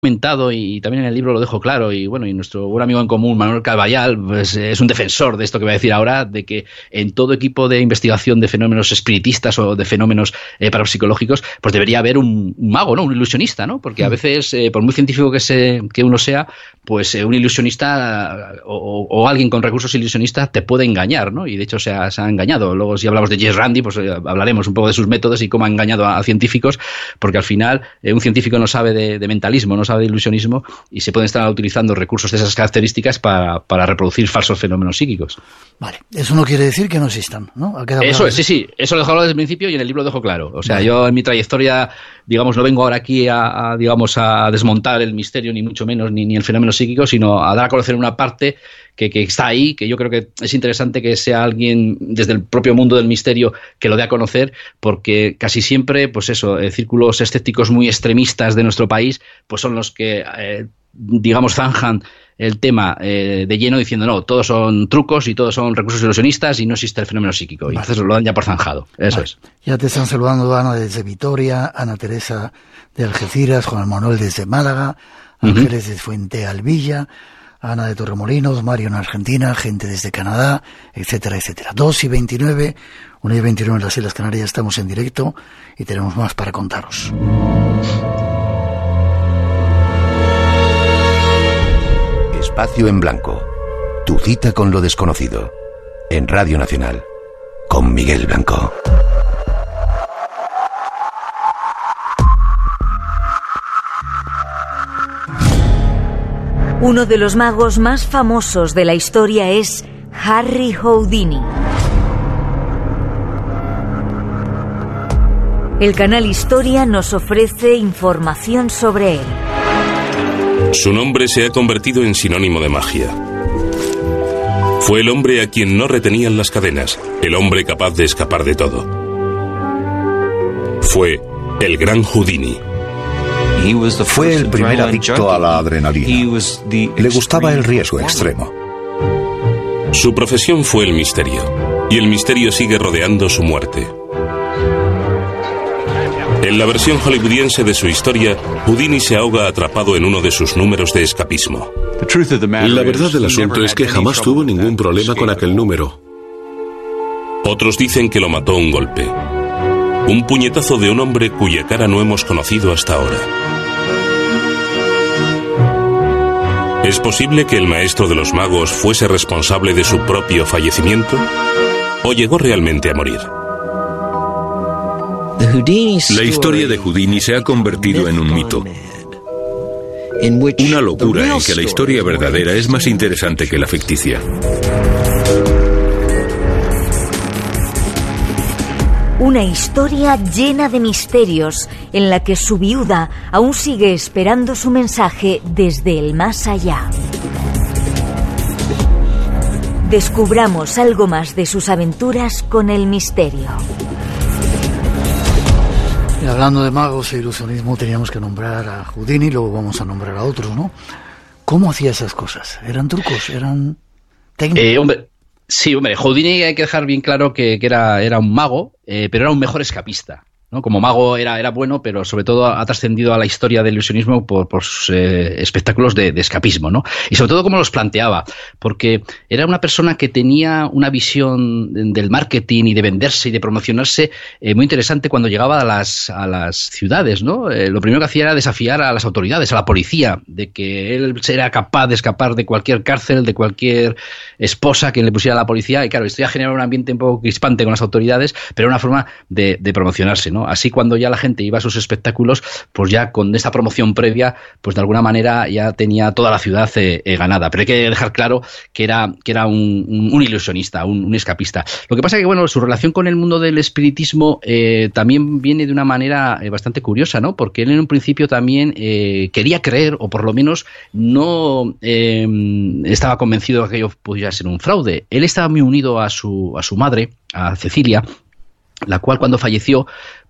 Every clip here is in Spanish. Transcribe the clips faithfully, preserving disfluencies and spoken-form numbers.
comentado y también en el libro lo dejo claro, y bueno, y nuestro buen amigo en común Manuel Carballal pues, es un defensor de esto que voy a decir ahora, de que en todo equipo de investigación de fenómenos espiritistas o de fenómenos eh, parapsicológicos pues debería haber un, un mago, ¿no? Un ilusionista, ¿no? Porque a veces, eh, por muy científico que, se, que uno sea, pues eh, un ilusionista o, o alguien con recursos ilusionistas te puede engañar, ¿no? Y de hecho se ha, se ha engañado. Luego si hablamos de Jess Randi, pues eh, hablaremos un poco de sus métodos y cómo ha engañado a, a científicos, porque al final eh, un científico no sabe de, de mentalismo, no sabe de ilusionismo, y se pueden estar utilizando recursos de esas características para, para reproducir falsos fenómenos psíquicos. Vale, eso no quiere decir que no existan, ¿no? Eso es, sí, sí, eso lo dejo claro desde el principio y en el libro lo dejo claro. O sea, vale. Yo en mi trayectoria, digamos, no vengo ahora aquí a, a digamos, a desmontar el misterio, ni mucho menos, ni, ni el fenómeno psíquico, sino a dar a conocer una parte que, que está ahí, que yo creo que es interesante que sea alguien desde el propio mundo del misterio que lo dé a conocer, porque casi siempre, pues eso, eh, círculos escépticos muy extremistas de nuestro país, pues son los que, eh, digamos, zanjan el tema eh, de lleno diciendo no, todos son trucos y todos son recursos ilusionistas y no existe el fenómeno psíquico. Vale. Y entonces lo dan ya por zanjado. Eso vale. Es. Ya te están saludando Ana desde Vitoria, Ana Teresa de Algeciras, Juan Manuel desde Málaga, Ángeles uh-huh. de Fuente Alvilla, Ana de Torremolinos, Mario en Argentina, gente desde Canadá, etcétera, etcétera. dos y veintinueve, una y veintinueve en las Islas Canarias, estamos en directo y tenemos más para contaros. Espacio en Blanco. Tu cita con lo desconocido. En Radio Nacional. Con Miguel Blanco. Uno de los magos más famosos de la historia es Harry Houdini. El canal Historia nos ofrece información sobre él. Su nombre se ha convertido en sinónimo de magia. Fue el hombre a quien no retenían las cadenas, el hombre capaz de escapar de todo. Fue el gran Houdini. Fue el primer adicto a la adrenalina. Le gustaba el riesgo extremo. Su profesión fue el misterio, y el misterio sigue rodeando su muerte. En la versión hollywoodiense de su historia, Houdini se ahoga atrapado en uno de sus números de escapismo. La verdad del asunto es que jamás tuvo ningún problema con aquel número. Otros dicen que lo mató un golpe. Un puñetazo de un hombre cuya cara no hemos conocido hasta ahora. ¿Es posible que el maestro de los magos fuese responsable de su propio fallecimiento? ¿O llegó realmente a morir? La historia de Houdini se ha convertido en un mito. Una locura en que la historia verdadera es más interesante que la ficticia. Una historia llena de misterios en la que su viuda aún sigue esperando su mensaje desde el más allá. Descubramos algo más de sus aventuras con el misterio. Y hablando de magos e ilusionismo, teníamos que nombrar a Houdini, luego vamos a nombrar a otros, ¿no? ¿Cómo hacía esas cosas? ¿Eran trucos? ¿Eran técnicas? Eh, hombre, sí, hombre, Houdini hay que dejar bien claro que, que era, era un mago, eh, pero era un mejor escapista, ¿no? Como mago era, era bueno, pero sobre todo ha trascendido a la historia del ilusionismo por, por sus eh, espectáculos de, de escapismo, ¿no? Y sobre todo cómo los planteaba, porque era una persona que tenía una visión del marketing y de venderse y de promocionarse eh, muy interesante cuando llegaba a las, a las ciudades, ¿no? Eh, lo primero que hacía era desafiar a las autoridades, a la policía, de que él era capaz de escapar de cualquier cárcel, de cualquier esposa que le pusiera a la policía, y claro, esto ya generaba un ambiente un poco crispante con las autoridades, pero era una forma de, de promocionarse, ¿no? Así cuando ya la gente iba a sus espectáculos, pues ya con esta promoción previa, pues de alguna manera ya tenía toda la ciudad eh, eh, ganada. Pero hay que dejar claro que era, que era un, un, un ilusionista, un, un escapista. Lo que pasa es que, bueno, su relación con el mundo del espiritismo eh, también viene de una manera eh, bastante curiosa, ¿no? Porque él en un principio también eh, quería creer, o por lo menos no eh, estaba convencido de que aquello pudiera ser un fraude. Él estaba muy unido a su, a su madre, a Cecilia, la cual cuando falleció,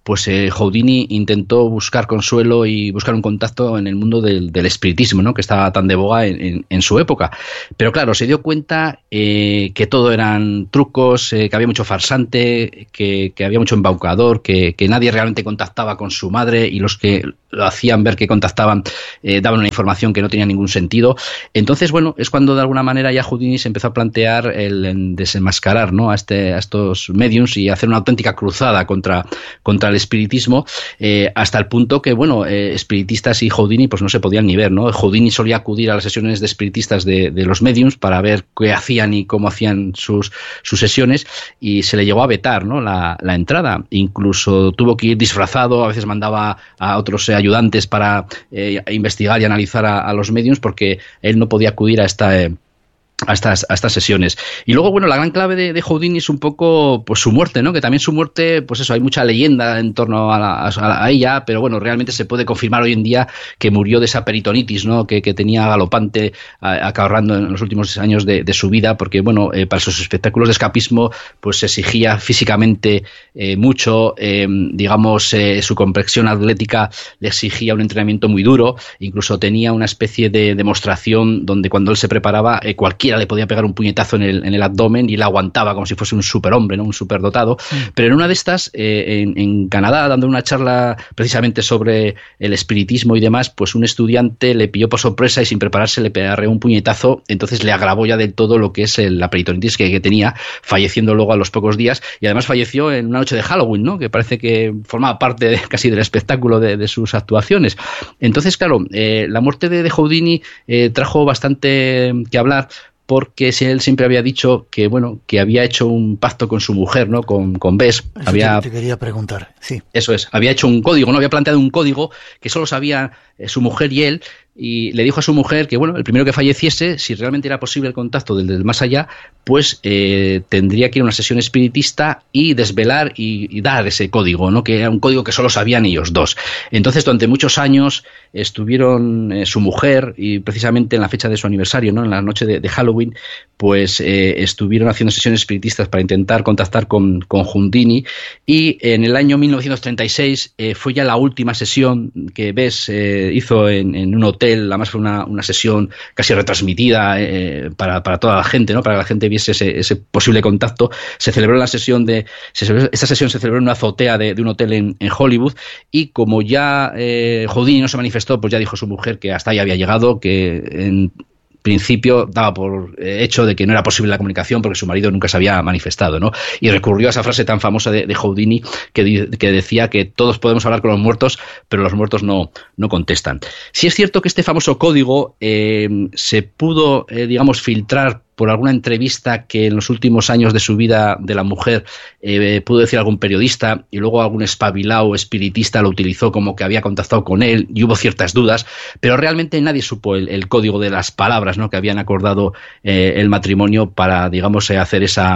pues eh, Houdini intentó buscar consuelo y buscar un contacto en el mundo del, del espiritismo, ¿no? Que estaba tan de boga en, en, en su época. Pero claro, se dio cuenta eh, que todo eran trucos, eh, que había mucho farsante, que, que había mucho embaucador, que, que nadie realmente contactaba con su madre, y los que lo hacían ver que contactaban eh, daban una información que no tenía ningún sentido. Entonces, bueno, es cuando de alguna manera ya Houdini se empezó a plantear el, el desenmascarar, ¿no? a, este, a estos mediums y hacer una auténtica cruzada contra, contra el espiritismo, eh, hasta el punto que, bueno, eh, espiritistas y Houdini pues no se podían ni ver, ¿no? Houdini solía acudir a las sesiones de espiritistas de, de los mediums para ver qué hacían y cómo hacían sus, sus sesiones, y se le llegó a vetar, ¿no? la, la entrada. Incluso tuvo que ir disfrazado, a veces mandaba a otros eh, ayudantes para eh, investigar y analizar a, a los mediums, porque él no podía acudir a esta... Eh, A estas, a estas sesiones. Y luego, bueno, la gran clave de, de Houdini es un poco pues su muerte, ¿no? Que también su muerte, pues eso, hay mucha leyenda en torno a, la, a, a ella, pero bueno, realmente se puede confirmar hoy en día que murió de esa peritonitis, ¿no? Que, que tenía galopante, acabarrando en los últimos años de, de su vida, porque bueno, eh, para sus espectáculos de escapismo, pues se exigía físicamente eh, mucho, eh, digamos, eh, su complexión atlética le exigía un entrenamiento muy duro, incluso tenía una especie de demostración donde cuando él se preparaba, eh, cualquier le podía pegar un puñetazo en el, en el abdomen y la aguantaba como si fuese un superhombre, ¿no? Un superdotado. Mm. Pero en una de estas, eh, en, en Canadá, dando una charla precisamente sobre el espiritismo y demás, pues un estudiante le pilló por sorpresa y sin prepararse le pegaré un puñetazo, entonces le agravó ya del todo lo que es el, la peritonitis que, que tenía, falleciendo luego a los pocos días, y además falleció en una noche de Halloween, ¿no? Que parece que formaba parte de, casi del espectáculo de, de sus actuaciones. Entonces, claro, eh, la muerte de, de Houdini eh, trajo bastante que hablar, porque él siempre había dicho que bueno que había hecho un pacto con su mujer, ¿no? Con, con Bess. Eso había, te, te quería preguntar, sí. Eso es, había hecho un código, ¿no? Había planteado un código que solo sabía eh, su mujer y él, y le dijo a su mujer que, bueno, el primero que falleciese, si realmente era posible el contacto del, del más allá, pues eh, tendría que ir a una sesión espiritista y desvelar y, y dar ese código, ¿no? Que era un código que solo sabían ellos dos. Entonces, durante muchos años estuvieron eh, su mujer, y precisamente en la fecha de su aniversario, ¿no? En la noche de, de Halloween, pues eh, estuvieron haciendo sesiones espiritistas para intentar contactar con, con Houdini, y en el año mil novecientos treinta y seis eh, fue ya la última sesión que Bess eh, hizo en, en un hotel. Además fue una, una sesión casi retransmitida eh, para, para toda la gente, ¿no? Para que la gente viese ese, ese posible contacto. Se celebró la sesión de se celebró, esta sesión se celebró en una azotea de, de un hotel en, en Hollywood, y como ya eh, Houdini no se manifestó, pues ya dijo su mujer que hasta ahí había llegado, que en principio daba por hecho de que no era posible la comunicación porque su marido nunca se había manifestado, ¿no? Y recurrió a esa frase tan famosa de, de Houdini que, di, que decía que todos podemos hablar con los muertos, pero los muertos no, no contestan. Sí es cierto que este famoso código eh, se pudo, eh, digamos, filtrar por alguna entrevista que en los últimos años de su vida de la mujer eh, pudo decir algún periodista, y luego algún espabilado espiritista lo utilizó como que había contactado con él, y hubo ciertas dudas, pero realmente nadie supo el, el código de las palabras, ¿no? Que habían acordado eh, el matrimonio para, digamos, eh, hacer esa,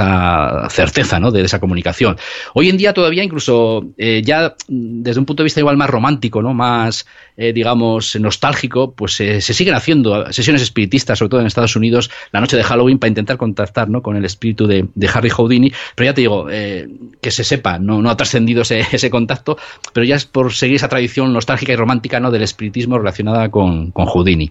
esa certeza, ¿no? de, de esa comunicación. Hoy en día todavía, incluso eh, ya desde un punto de vista igual más romántico, ¿no? Más, eh, digamos, nostálgico, pues eh, se siguen haciendo sesiones espiritistas, sobre todo en Estados Unidos, la noche de Halloween, para intentar contactar, ¿no? con el espíritu de, de Harry Houdini, pero ya te digo, eh, que se sepa, no, no ha trascendido ese, ese contacto, pero ya es por seguir esa tradición nostálgica y romántica, ¿no? del espiritismo relacionada con, con Houdini.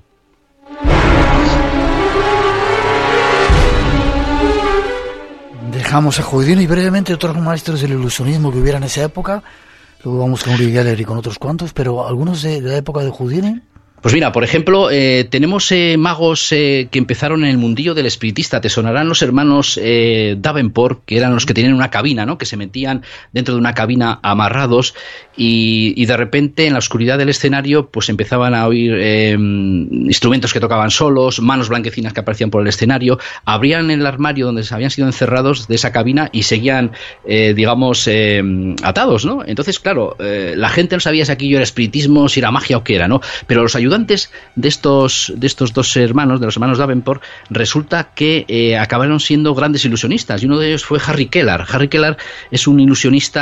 Dejamos a Houdini y brevemente otros maestros del ilusionismo que hubiera en esa época. Luego vamos con Uri Geller y con otros cuantos, pero algunos de, de la época de Houdini. Pues mira, por ejemplo, eh, tenemos eh, magos eh, que empezaron en el mundillo del espiritista. Te sonarán los hermanos eh, Davenport, que eran los que tenían una cabina, ¿no? Que se metían dentro de una cabina amarrados, y, y de repente en la oscuridad del escenario pues empezaban a oír eh, instrumentos que tocaban solos, manos blanquecinas que aparecían por el escenario, abrían el armario donde se habían sido encerrados de esa cabina y seguían, eh, digamos, eh, atados, ¿no? Entonces, claro, eh, la gente no sabía si aquello era espiritismo, si era magia o qué era, ¿no? Pero los ayudantes de estos, de estos dos hermanos, de los hermanos Davenport, resulta que eh, acabaron siendo grandes ilusionistas, y uno de ellos fue Harry Keller. Harry Keller es un ilusionista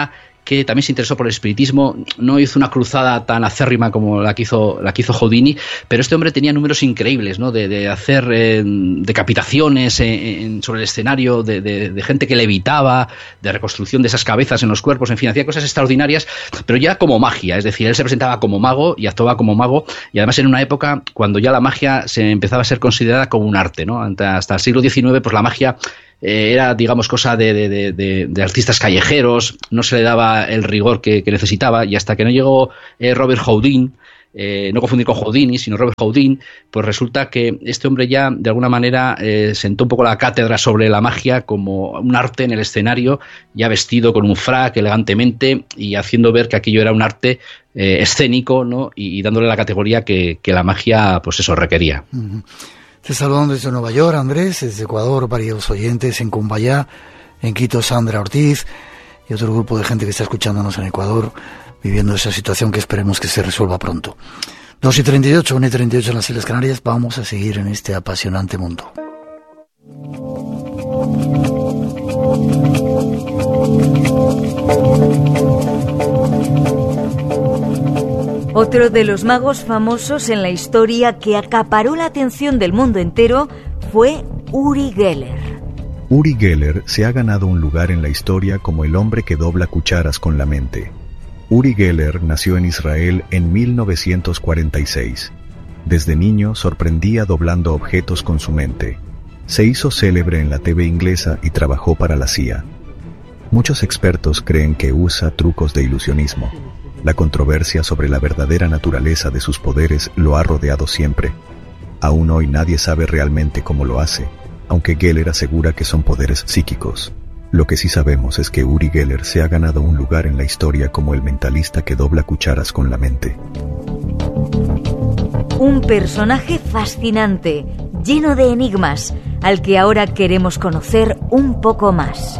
que también se interesó por el espiritismo. No hizo una cruzada tan acérrima como la que hizo, la que hizo Houdini, pero este hombre tenía números increíbles, ¿no? De, de hacer eh, decapitaciones en, en, sobre el escenario, de, de, de gente que levitaba, de reconstrucción de esas cabezas en los cuerpos, en fin, hacía cosas extraordinarias, pero ya como magia, es decir, él se presentaba como mago y actuaba como mago, y además en una época cuando ya la magia se empezaba a ser considerada como un arte, ¿no? Hasta el siglo diecinueve, pues la magia eh, era, digamos, cosa de, de, de, de, de artistas callejeros, no se le daba el rigor que, que necesitaba, y hasta que no llegó eh, Robert Houdin, Eh, no confundir con Houdini, sino Robert Houdin, pues resulta que este hombre ya de alguna manera eh, sentó un poco la cátedra sobre la magia como un arte en el escenario, ya vestido con un frac elegantemente y haciendo ver que aquello era un arte eh, escénico, ¿no? y, y dándole la categoría que, que la magia, pues eso, requería. Uh-huh. Te saludan desde Nueva York, Andrés, desde Ecuador, varios oyentes en Cumbayá, en Quito, Sandra Ortiz y otro grupo de gente que está escuchándonos en Ecuador, viviendo esa situación que esperemos que se resuelva pronto. dos y treinta y ocho, una y treinta y ocho en las Islas Canarias. Vamos a seguir en este apasionante mundo. Otro de los magos famosos en la historia que acaparó la atención del mundo entero fue Uri Geller. Uri Geller se ha ganado un lugar en la historia como el hombre que dobla cucharas con la mente. Uri Geller nació en Israel en mil novecientos cuarenta y seis. Desde niño sorprendía doblando objetos con su mente. Se hizo célebre en la T V inglesa y trabajó para la C I A. Muchos expertos creen que usa trucos de ilusionismo. La controversia sobre la verdadera naturaleza de sus poderes lo ha rodeado siempre. Aún hoy nadie sabe realmente cómo lo hace, aunque Geller asegura que son poderes psíquicos. Lo que sí sabemos es que Uri Geller se ha ganado un lugar en la historia como el mentalista que dobla cucharas con la mente. Un personaje fascinante, lleno de enigmas, al que ahora queremos conocer un poco más.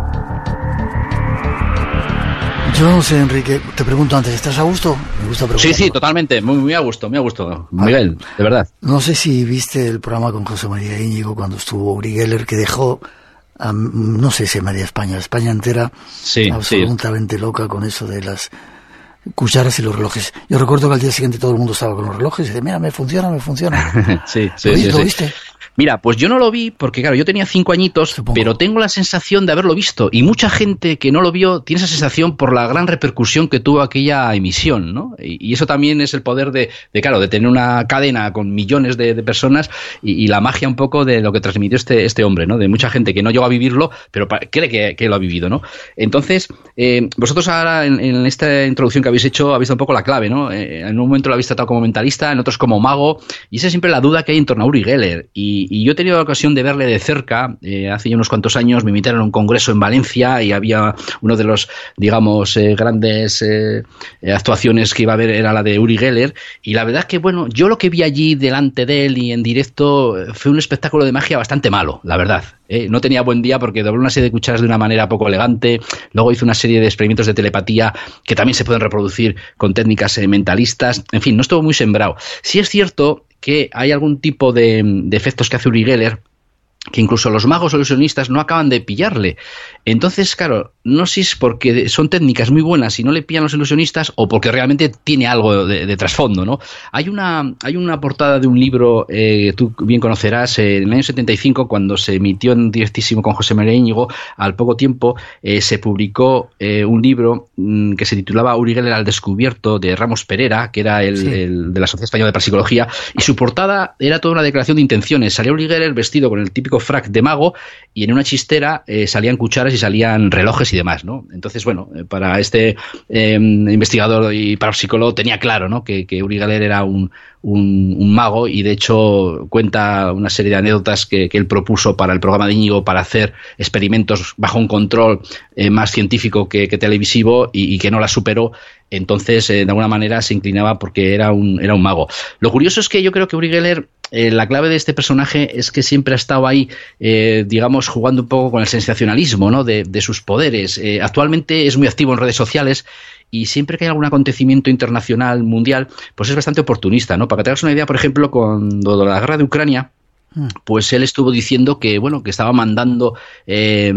Yo no sé, Enrique, te pregunto antes, ¿estás a gusto? Me gusta preguntar. Sí, sí, totalmente, muy, muy a gusto, muy a gusto, Miguel, de verdad. No sé si viste el programa con José María Íñigo cuando estuvo Uri Geller, que dejó... Um, no sé si María España, España entera, sí, absolutamente sí. loca con eso de las cucharas y los relojes. Yo recuerdo que al día siguiente todo el mundo estaba con los relojes y dice, mira, me funciona, me funciona. sí, sí, ¿Lo, sí, ¿lo sí. viste? Mira, pues yo no lo vi porque, claro, yo tenía cinco añitos, Supongo. pero tengo la sensación de haberlo visto. Y mucha gente que no lo vio tiene esa sensación por la gran repercusión que tuvo aquella emisión, ¿no? Y, y eso también es el poder de, de, claro, de tener una cadena con millones de, de personas y, y la magia un poco de lo que transmitió este, este hombre, ¿no? De mucha gente que no llegó a vivirlo, pero cree que, que lo ha vivido, ¿no? Entonces, eh, vosotros ahora en, en esta introducción que habéis hecho habéis dado un poco la clave, ¿no? Eh, en un momento lo habéis tratado como mentalista, en otros como mago, y esa es siempre la duda que hay en torno a Uri Geller. Y, y yo he tenido la ocasión de verle de cerca, eh, hace ya unos cuantos años me invitaron a un congreso en Valencia y había uno de los, digamos, eh, grandes eh, actuaciones que iba a haber era la de Uri Geller, y la verdad es que, bueno, yo lo que vi allí delante de él y en directo fue un espectáculo de magia bastante malo, la verdad. Eh, no tenía buen día porque dobló una serie de cucharas de una manera poco elegante, luego hizo una serie de experimentos de telepatía que también se pueden reproducir con técnicas eh, mentalistas, en fin, no estuvo muy sembrado. Sí es cierto que hay algún tipo de, de efectos que hace Uri Geller que incluso los magos o ilusionistas no acaban de pillarle. Entonces, claro, no sé si es porque son técnicas muy buenas y no le pillan los ilusionistas o porque realmente tiene algo de, de trasfondo, ¿no? Hay una, hay una portada de un libro, eh, tú bien conocerás, eh, en el año setenta y cinco, cuando se emitió en directísimo con José María Íñigo, al poco tiempo eh, se publicó eh, un libro mmm, que se titulaba Uri Geller al descubierto, de Ramos Pereira, que era el, sí. el de la Sociedad Española de Parapsicología, y su portada era toda una declaración de intenciones. Salía Uri Geller vestido con el típico frac de mago y en una chistera eh, salían cucharas y salían relojes y demás, ¿no? Entonces, bueno, eh, para este eh, investigador y parapsicólogo tenía claro, ¿no? que, que Uri Geller era un, un, un mago, y de hecho cuenta una serie de anécdotas que, que él propuso para el programa de Íñigo para hacer experimentos bajo un control eh, más científico que, que televisivo y, y que no la superó. Entonces, eh, de alguna manera se inclinaba porque era un, era un mago. Lo curioso es que yo creo que Uri Geller, eh, la clave de este personaje es que siempre ha estado ahí, eh, digamos, jugando un poco con el sensacionalismo, ¿no? de, de sus poderes. Eh, actualmente es muy activo en redes sociales y siempre que hay algún acontecimiento internacional, mundial, pues es bastante oportunista, ¿no? Para que te hagas una idea, por ejemplo, cuando la guerra de Ucrania, pues él estuvo diciendo que bueno que estaba mandando eh,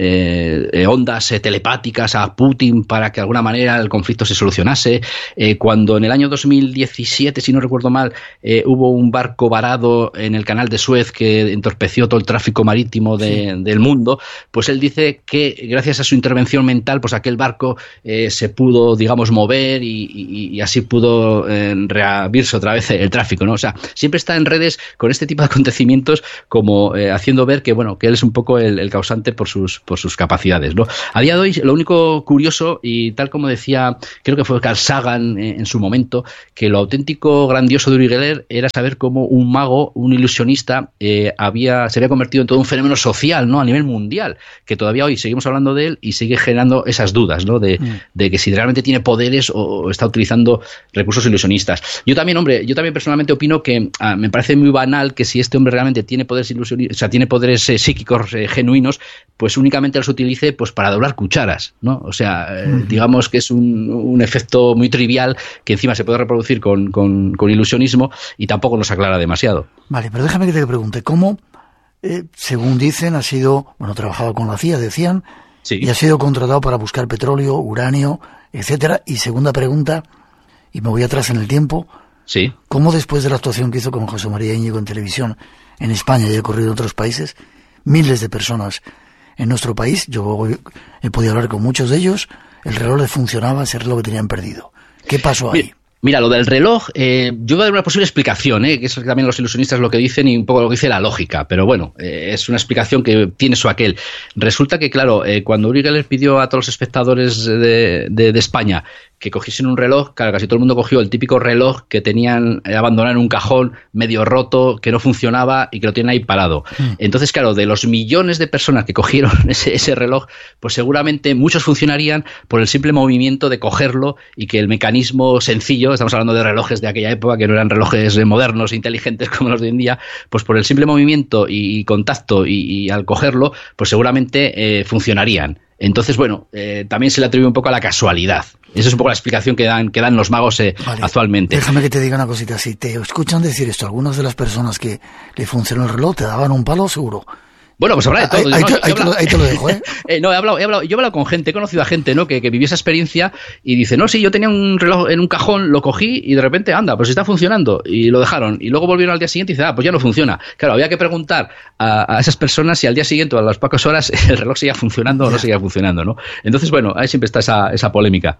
eh, ondas eh, telepáticas a Putin para que de alguna manera el conflicto se solucionase. Eh, cuando en el año dos mil diecisiete, si no recuerdo mal, eh, hubo un barco varado en el canal de Suez que entorpeció todo el tráfico marítimo de, sí. del mundo, pues él dice que gracias a su intervención mental, pues aquel barco eh, se pudo, digamos, mover y, y, y así pudo eh, reabrirse otra vez el tráfico, ¿no? O sea, siempre está en redes con este tipo de acontecimientos como eh, haciendo ver que bueno que él es un poco el, el causante por sus por sus capacidades, ¿no? A día de hoy lo único curioso, y tal como decía, creo que fue Carl Sagan eh, en su momento, que lo auténtico grandioso de Uri Geller era saber cómo un mago, un ilusionista, eh, había se había convertido en todo un fenómeno social, ¿no? A nivel mundial, que todavía hoy seguimos hablando de él y sigue generando esas dudas, ¿no? De, mm. de que si realmente tiene poderes o, o está utilizando recursos ilusionistas. Yo también, hombre, yo también personalmente opino que ah, me parece muy banal que si este hombre realmente tiene poderes ilusionistas, o sea, tiene poderes eh, psíquicos eh, genuinos, pues únicamente los utilice pues para doblar cucharas, ¿no? O sea, eh, uh-huh. digamos que es un, un efecto muy trivial que encima se puede reproducir con, con, con ilusionismo y tampoco nos aclara demasiado. Vale, pero déjame que te pregunte, ¿cómo, eh, según dicen, ha sido, bueno, trabajaba con la C I A, decían, sí. y ha sido contratado para buscar petróleo, uranio, etcétera? Y segunda pregunta, y me voy atrás en el tiempo, sí. ¿cómo después de la actuación que hizo con José María Íñigo en televisión en España y ha ocurrido en otros países, miles de personas en nuestro país, yo he podido hablar con muchos de ellos, el reloj les funcionaba, ese reloj que tenían perdido? ¿Qué pasó ahí? Mira, lo del reloj, eh, yo voy a dar una posible explicación, eh, que es también los ilusionistas lo que dicen y un poco lo que dice la lógica, pero bueno, eh, es una explicación que tiene su aquel. Resulta que, claro, eh, cuando Uri Geller pidió a todos los espectadores de, de, de España que cogiesen un reloj, claro, casi todo el mundo cogió el típico reloj que tenían eh, abandonado en un cajón medio roto, que no funcionaba y que lo tienen ahí parado. Mm. Entonces, claro, de los millones de personas que cogieron ese, ese reloj, pues seguramente muchos funcionarían por el simple movimiento de cogerlo y que el mecanismo sencillo, estamos hablando de relojes de aquella época, que no eran relojes modernos, inteligentes como los de hoy en día, pues por el simple movimiento y contacto y, y al cogerlo, pues seguramente eh, funcionarían. Entonces, bueno, eh, también se le atribuye un poco a la casualidad. Esa es un poco la explicación que dan, que dan los magos eh, vale. actualmente. Déjame que te diga una cosita. Si te escuchan decir esto, algunas de las personas que le funcionó el reloj te daban un palo seguro. Bueno, pues habrá de todo. Ahí, ¿no? ahí, ahí, te, lo, ahí te lo dejo, ¿eh? eh no, he hablado, he hablado, yo he hablado con gente, he conocido a gente, ¿no? Que, que vivió esa experiencia y dice, no, sí, yo tenía un reloj en un cajón, lo cogí y de repente, anda, pues está funcionando. Y lo dejaron. Y luego volvieron al día siguiente y dice, ah, pues ya no funciona. Claro, había que preguntar a, a esas personas si al día siguiente o a las pocas horas el reloj seguía funcionando o no seguía funcionando, ¿no? Entonces, bueno, ahí siempre está esa, esa polémica.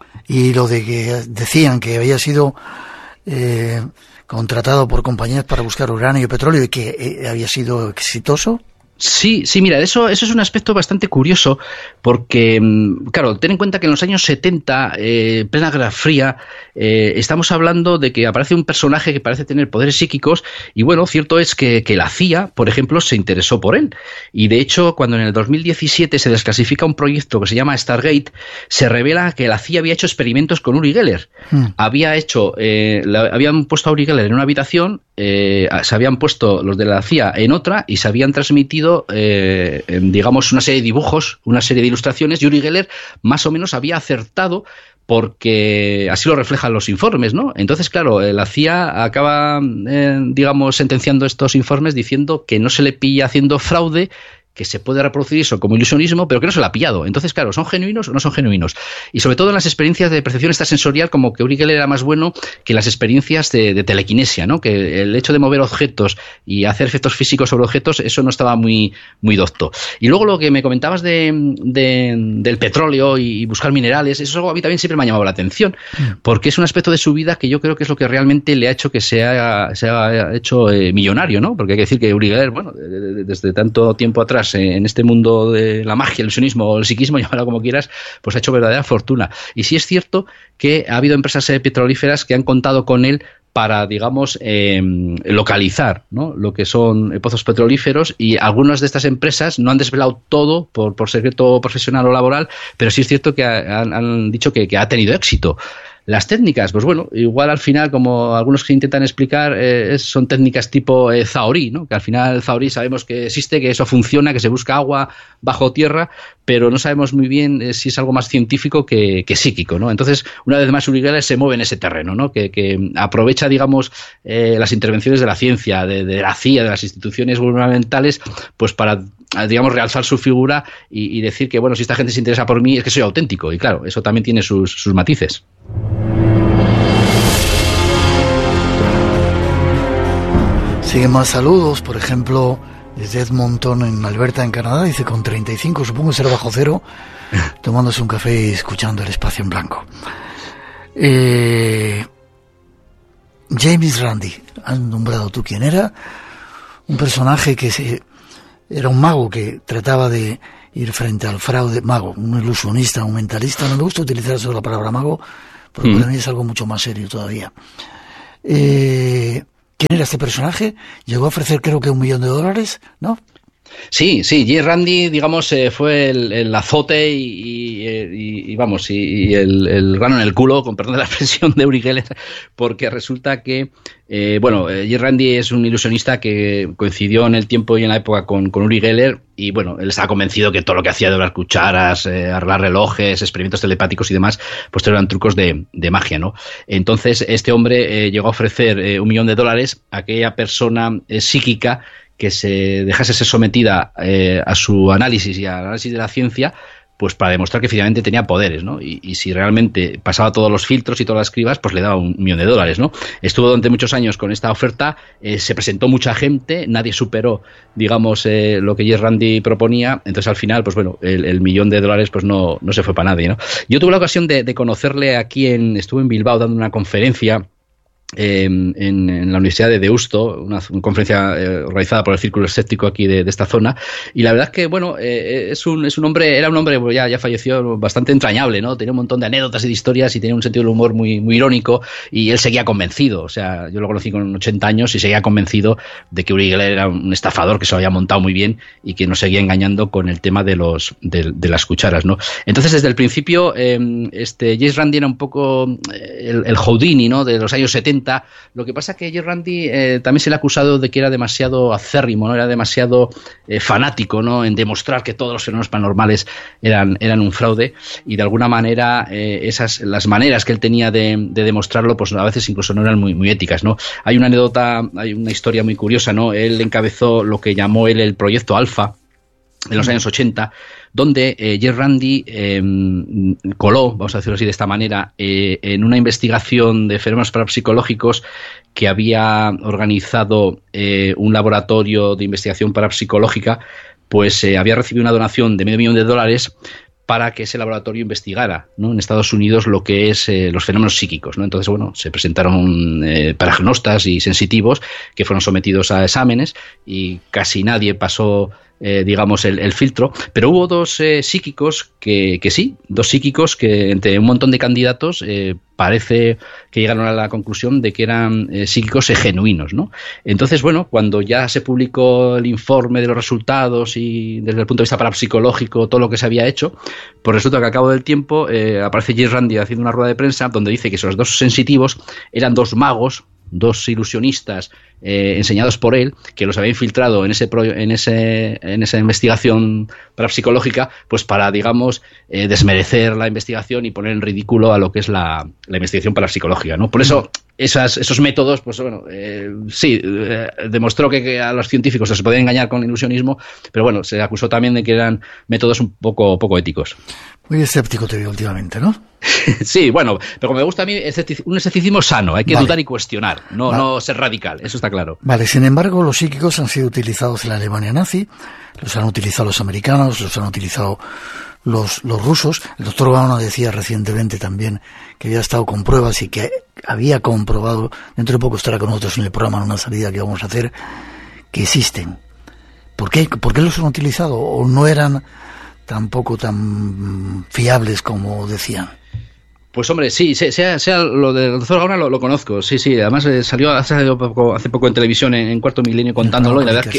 Y lo de que decían que había sido eh, contratado por compañías para buscar uranio y petróleo y que eh, había sido exitoso. Sí, sí, mira, eso, eso es un aspecto bastante curioso porque, claro, ten en cuenta que en los años setenta, eh, plena Guerra Fría, eh, estamos hablando de que aparece un personaje que parece tener poderes psíquicos y, bueno, cierto es que, que la C I A, por ejemplo, se interesó por él. Y, de hecho, cuando en el dos mil diecisiete se desclasifica un proyecto que se llama Stargate, se revela que la C I A había hecho experimentos con Uri Geller. Hmm. Había hecho, eh, la, habían puesto a Uri Geller en una habitación, eh, se habían puesto los de la C I A en otra y se habían transmitido Eh, digamos una serie de dibujos, una serie de ilustraciones, y Uri Geller más o menos había acertado porque así lo reflejan los informes, ¿no? Entonces, claro, la C I A acaba, eh, digamos, sentenciando estos informes diciendo que no se le pilla haciendo fraude, que se puede reproducir eso como ilusionismo, pero que no se lo ha pillado. Entonces, claro, ¿son genuinos o no son genuinos? Y sobre todo en las experiencias de percepción extrasensorial, como que Uri Geller era más bueno que las experiencias de, de telequinesia, ¿no? Que el hecho de mover objetos y hacer efectos físicos sobre objetos, eso no estaba muy, muy docto. Y luego lo que me comentabas de, de, del petróleo y buscar minerales, eso a mí también siempre me ha llamado la atención, porque es un aspecto de su vida que yo creo que es lo que realmente le ha hecho que se haya, se haya hecho eh, millonario, ¿no? Porque hay que decir que Uri Geller, bueno, desde tanto tiempo atrás, en este mundo de la magia, el ilusionismo o el psiquismo, llámalo como quieras, pues ha hecho verdadera fortuna. Y sí es cierto que ha habido empresas petrolíferas que han contado con él para, digamos, eh, localizar, ¿no?, lo que son pozos petrolíferos, y algunas de estas empresas no han desvelado todo por, por secreto profesional o laboral, pero sí es cierto que han, han dicho que, que ha tenido éxito. Las técnicas, pues bueno, igual al final, como algunos que intentan explicar, eh, son técnicas tipo eh, Zahorí, ¿no? Que al final el Zahorí sabemos que existe, que eso funciona, que se busca agua bajo tierra, pero no sabemos muy bien eh, si es algo más científico que, que psíquico, ¿no? Entonces, una vez más, Uri Geller se mueve en ese terreno, ¿no? Que, que aprovecha, digamos, eh, las intervenciones de la ciencia, de, de la C I A, de las instituciones gubernamentales, pues para, digamos, realzar su figura y, y decir que, bueno, si esta gente se interesa por mí, es que soy auténtico. Y claro, eso también tiene sus, sus matices. Siguen más saludos, por ejemplo, desde Edmonton, en Alberta, en Canadá, dice con treinta y cinco, supongo ser bajo cero, tomándose un café y escuchando el Espacio en Blanco. Eh, James Randi, has nombrado tú quién era, un personaje que se, era un mago que trataba de ir frente al fraude, mago, un ilusionista, un mentalista. No me gusta utilizar solo la palabra mago, porque mm. para mí es algo mucho más serio todavía. Eh, ¿Quién era este personaje? Llegó a ofrecer creo que un millón de dólares, ¿no? Sí, sí, James Randi, digamos, eh, fue el, el azote y, y, y, y vamos, y, y el, el grano en el culo, con perdón de la expresión, de Uri Geller, porque resulta que, eh, bueno, eh, James Randi es un ilusionista que coincidió en el tiempo y en la época con, con Uri Geller, y bueno, él estaba convencido que todo lo que hacía de doblar cucharas, eh, arreglar relojes, experimentos telepáticos y demás, pues eran trucos de, de magia, ¿no? Entonces, este hombre eh, llegó a ofrecer eh, un millón de dólares a aquella persona eh, psíquica que se dejase ser sometida eh, a su análisis y al análisis de la ciencia, pues para demostrar que efectivamente tenía poderes, ¿no? Y, y si realmente pasaba todos los filtros y todas las cribas, pues le daba un millón de dólares, ¿no? Estuvo durante muchos años con esta oferta, eh, se presentó mucha gente, nadie superó, digamos, eh, lo que James Randi proponía, entonces al final, pues bueno, el, el millón de dólares pues no, no se fue para nadie, ¿no? Yo tuve la ocasión de, de conocerle aquí en, estuve en Bilbao dando una conferencia Eh, en, en la Universidad de Deusto, una, una conferencia eh, organizada por el Círculo Escéptico aquí de, de esta zona, y la verdad es que, bueno, eh, es, un, es un hombre, era un hombre, pues ya, ya falleció, bastante entrañable, ¿no? Tenía un montón de anécdotas y de historias y tenía un sentido del humor muy, muy irónico, y él seguía convencido, o sea, yo lo conocí con ochenta años y seguía convencido de que Uri Geller era un estafador que se lo había montado muy bien y que nos seguía engañando con el tema de los de, de las cucharas, ¿no? Entonces, desde el principio, eh, este James Randi era un poco el, el Houdini, ¿no? De los años setenta. Lo que pasa es que James Randi eh, también se le ha acusado de que era demasiado acérrimo, ¿no? Era demasiado eh, fanático, ¿no? En demostrar que todos los fenómenos paranormales eran, eran un fraude, y de alguna manera eh, esas las maneras que él tenía de, de demostrarlo, pues a veces incluso no eran muy, muy éticas, ¿no? Hay una anécdota, hay una historia muy curiosa, ¿no? Él encabezó lo que llamó él el proyecto Alfa en los años ochenta, donde eh, James Randi eh, coló, vamos a decirlo así de esta manera, eh, en una investigación de fenómenos parapsicológicos que había organizado eh, un laboratorio de investigación parapsicológica, pues eh, había recibido una donación de medio millón de dólares para que ese laboratorio investigara, ¿no? En Estados Unidos lo que es eh, los fenómenos psíquicos, ¿no? Entonces, bueno, se presentaron eh, paragnostas y sensitivos que fueron sometidos a exámenes y casi nadie pasó Eh, digamos, el, el filtro, pero hubo dos eh, psíquicos que, que sí, dos psíquicos que entre un montón de candidatos eh, parece que llegaron a la conclusión de que eran eh, psíquicos eh, genuinos, ¿no? Entonces, bueno, cuando ya se publicó el informe de los resultados y desde el punto de vista parapsicológico todo lo que se había hecho, pues resulta que al cabo del tiempo eh, aparece James Randi haciendo una rueda de prensa donde dice que esos dos sensitivos eran dos magos, dos ilusionistas eh, enseñados por él, que los había infiltrado en ese pro, en ese en esa investigación parapsicológica, pues para, digamos, eh, desmerecer la investigación y poner en ridículo a lo que es la, la investigación parapsicológica, ¿no? Por eso esas, esos métodos, pues bueno, eh, sí, eh, demostró que, que a los científicos se podía engañar con ilusionismo, pero bueno, se acusó también de que eran métodos un poco, poco éticos. Muy escéptico te veo últimamente, ¿no? Sí, bueno, pero como me gusta a mí, un escepticismo sano, hay que vale. dudar y cuestionar, no, vale. no ser radical, eso está claro. Vale, sin embargo, los psíquicos han sido utilizados en la Alemania nazi, los han utilizado los americanos, los han utilizado los, los rusos. El doctor Gauna decía recientemente también que había estado con pruebas y que había comprobado, dentro de poco estará con nosotros en el programa en una salida que vamos a hacer, que existen. ¿Por qué? ¿Por qué los han utilizado? ¿O no eran tampoco tan fiables como decían? Pues hombre, sí, sea, sea lo del doctor Gauna lo, lo conozco, sí, sí, además eh, salió hace poco, hace poco en televisión en, en Cuarto Milenio contándolo, y la verdad es que... Sí.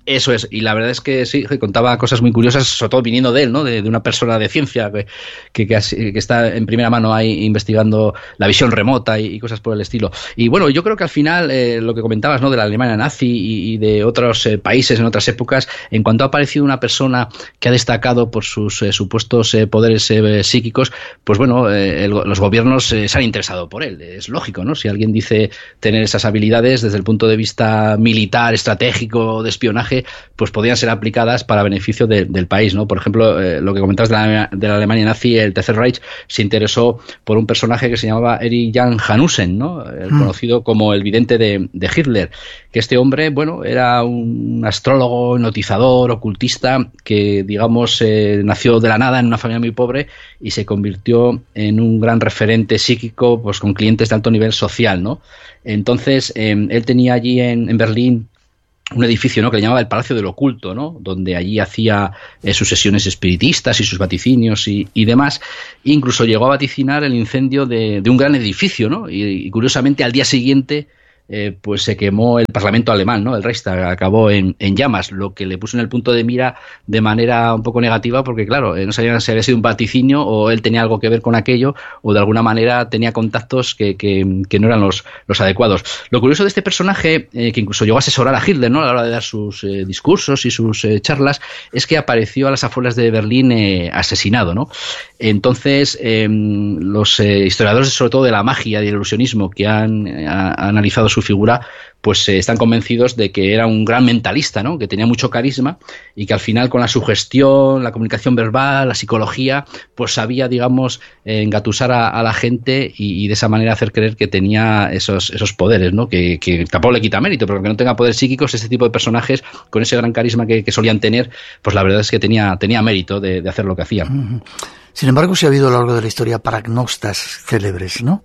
Eso es, y la verdad es que sí, que contaba cosas muy curiosas, sobre todo viniendo de él, ¿no? De, de una persona de ciencia que, que, que, que está en primera mano ahí investigando la visión remota y, y cosas por el estilo. Y bueno, yo creo que al final, eh, lo que comentabas, ¿no? De la Alemania nazi y, y de otros eh, países en otras épocas, en cuanto ha aparecido una persona que ha destacado por sus eh, supuestos eh, poderes eh, psíquicos, pues bueno, eh, el, los gobiernos eh, se han interesado por él. Es lógico, ¿no? Si alguien dice tener esas habilidades desde el punto de vista militar, estratégico, de espionaje, pues podían ser aplicadas para beneficio de, del país, ¿no? Por ejemplo, eh, lo que comentabas de la, de la Alemania nazi, el Tercer Reich se interesó por un personaje que se llamaba Erich Jan Hanussen, ¿no? El mm. conocido como el vidente de, de Hitler, que este hombre, bueno, era un astrólogo, hipnotizador, ocultista, que, digamos, eh, nació de la nada en una familia muy pobre y se convirtió en un gran referente psíquico, pues con clientes de alto nivel social, ¿no? Entonces, eh, él tenía allí en, en Berlín un edificio, ¿no? Que le llamaba el Palacio del Oculto, ¿no? Donde allí hacía eh, sus sesiones espiritistas y sus vaticinios y, y demás. E incluso llegó a vaticinar el incendio de, de un gran edificio, ¿no? Y, y curiosamente al día siguiente eh, pues se quemó el Parlamento alemán, ¿no? El Reichstag acabó en, en llamas, lo que le puso en el punto de mira de manera un poco negativa, porque claro, eh, no sabían si había sido un vaticinio o él tenía algo que ver con aquello, o de alguna manera tenía contactos que, que, que no eran los, los adecuados. Lo curioso de este personaje, eh, que incluso llegó a asesorar a Hitler, ¿no? A la hora de dar sus eh, discursos y sus eh, charlas, es que apareció a las afueras de Berlín eh, asesinado, ¿no? Entonces, eh, los eh, historiadores, sobre todo de la magia y el ilusionismo, que han eh, analizado su figura, pues eh, están convencidos de que era un gran mentalista, ¿no? Que tenía mucho carisma y que al final, con la sugestión, la comunicación verbal, la psicología, pues sabía, digamos, eh, engatusar a, a la gente y, y de esa manera hacer creer que tenía esos, esos poderes, ¿no? Que, que tampoco le quita mérito, pero que no tenga poderes psíquicos, este tipo de personajes con ese gran carisma que, que solían tener, pues la verdad es que tenía, tenía mérito de, de hacer lo que hacían. Sin embargo, sí ha habido a lo largo de la historia paragnostas célebres, ¿no?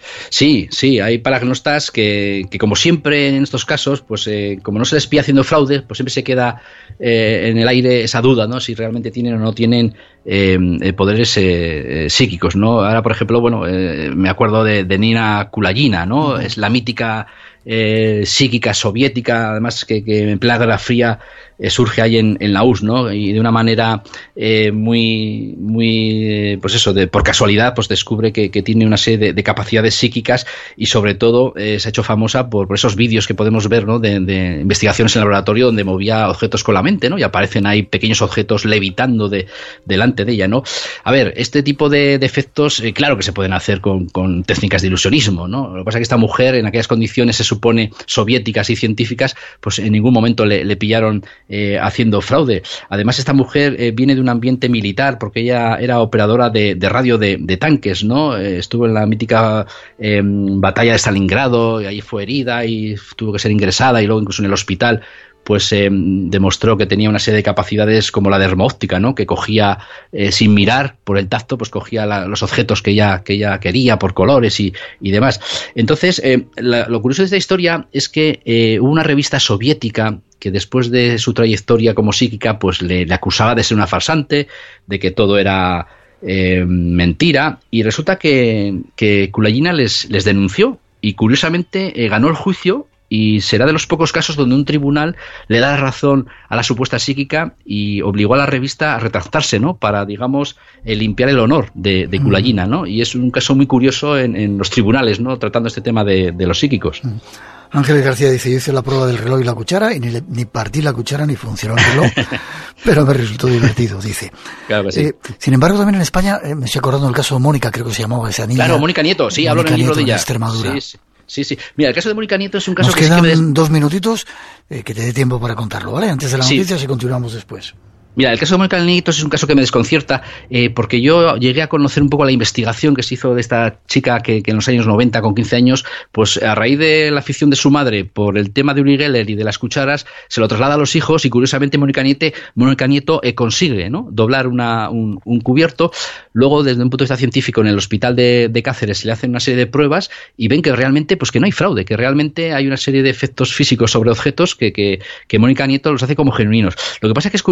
Sí, sí, hay paragnostas que, que como siempre en estos casos, pues eh, como no se les pilla haciendo fraude, pues siempre se queda eh, en el aire esa duda, ¿no? Si realmente tienen o no tienen eh, poderes eh, psíquicos, ¿no? Ahora, por ejemplo, bueno, eh, me acuerdo de, de Nina Kulagina, ¿no? Uh-huh. Es la mítica eh, psíquica soviética, además que, que en plena Guerra Fría eh, surge ahí en, en la U R S S, ¿no? Y de una manera eh, muy, muy, eh, pues eso, de, por casualidad, pues descubre que, que tiene una serie de, de capacidades psíquicas y sobre todo eh, se ha hecho famosa por, por esos vídeos que podemos ver, ¿no? De, de investigaciones en el laboratorio donde movía objetos con la mente, ¿no? Y aparecen ahí pequeños objetos levitando de, delante de ella, ¿no? A ver, este tipo de, de efectos, eh, claro que se pueden hacer con, con técnicas de ilusionismo, ¿no? Lo que pasa es que esta mujer, en aquellas condiciones se supone soviéticas y científicas, pues en ningún momento le, le pillaron eh, haciendo fraude. Además, esta mujer eh, viene de un ambiente militar porque ella era operadora de, de radio de, de tanques, ¿no? Eh, estuvo en la mítica eh, batalla de Stalingrado y ahí fue herida y tuvo que ser ingresada y luego incluso en el hospital pues eh, demostró que tenía una serie de capacidades como la dermoóptica, ¿no? Que cogía eh, sin mirar por el tacto, pues cogía la, los objetos que ella, que ella quería por colores y, y demás. Entonces, eh, la, lo curioso de esta historia es que eh, hubo una revista soviética que después de su trayectoria como psíquica, pues le, le acusaba de ser una farsante, de que todo era eh, mentira, y resulta que, que Kulagina les, les denunció y curiosamente eh, ganó el juicio. Y será de los pocos casos donde un tribunal le da razón a la supuesta psíquica y obligó a la revista a retractarse, ¿no? Para, digamos, eh, limpiar el honor de, de Kulagina, ¿no? Y es un caso muy curioso en, en los tribunales, ¿no? Tratando este tema de, de los psíquicos. Ángeles García dice, yo hice la prueba del reloj y la cuchara y ni, le, ni partí la cuchara ni funcionó el reloj, pero me resultó divertido, dice. Claro que sí. Eh, sin embargo, también en España, eh, me estoy acordando del caso de Mónica, creo que se llamaba esa niña. Claro, Mónica Nieto, sí, hablo en el libro de ella. Extremadura. Sí, sí. Sí, sí. Mira, el caso de Mónica Nieto es un caso Nos que quedan sí que me des... dos minutitos eh, que te dé tiempo para contarlo, ¿vale? Antes de las sí. noticias y continuamos después. Mira, el caso de Mónica Nietos es un caso que me desconcierta eh, porque yo llegué a conocer un poco la investigación que se hizo de esta chica que, que en los años noventa, con quince años, pues a raíz de la afición de su madre por el tema de Uri Geller y de las cucharas, se lo traslada a los hijos y curiosamente Mónica Nieto, Mónica Nieto eh, consigue, ¿no? doblar una, un, un cubierto. Luego, desde un punto de vista científico, en el hospital de, de Cáceres le hacen una serie de pruebas y ven que realmente, pues que no hay fraude, que realmente hay una serie de efectos físicos sobre objetos que, que, que Mónica Nieto los hace como genuinos. Lo que pasa es que es curioso porque yo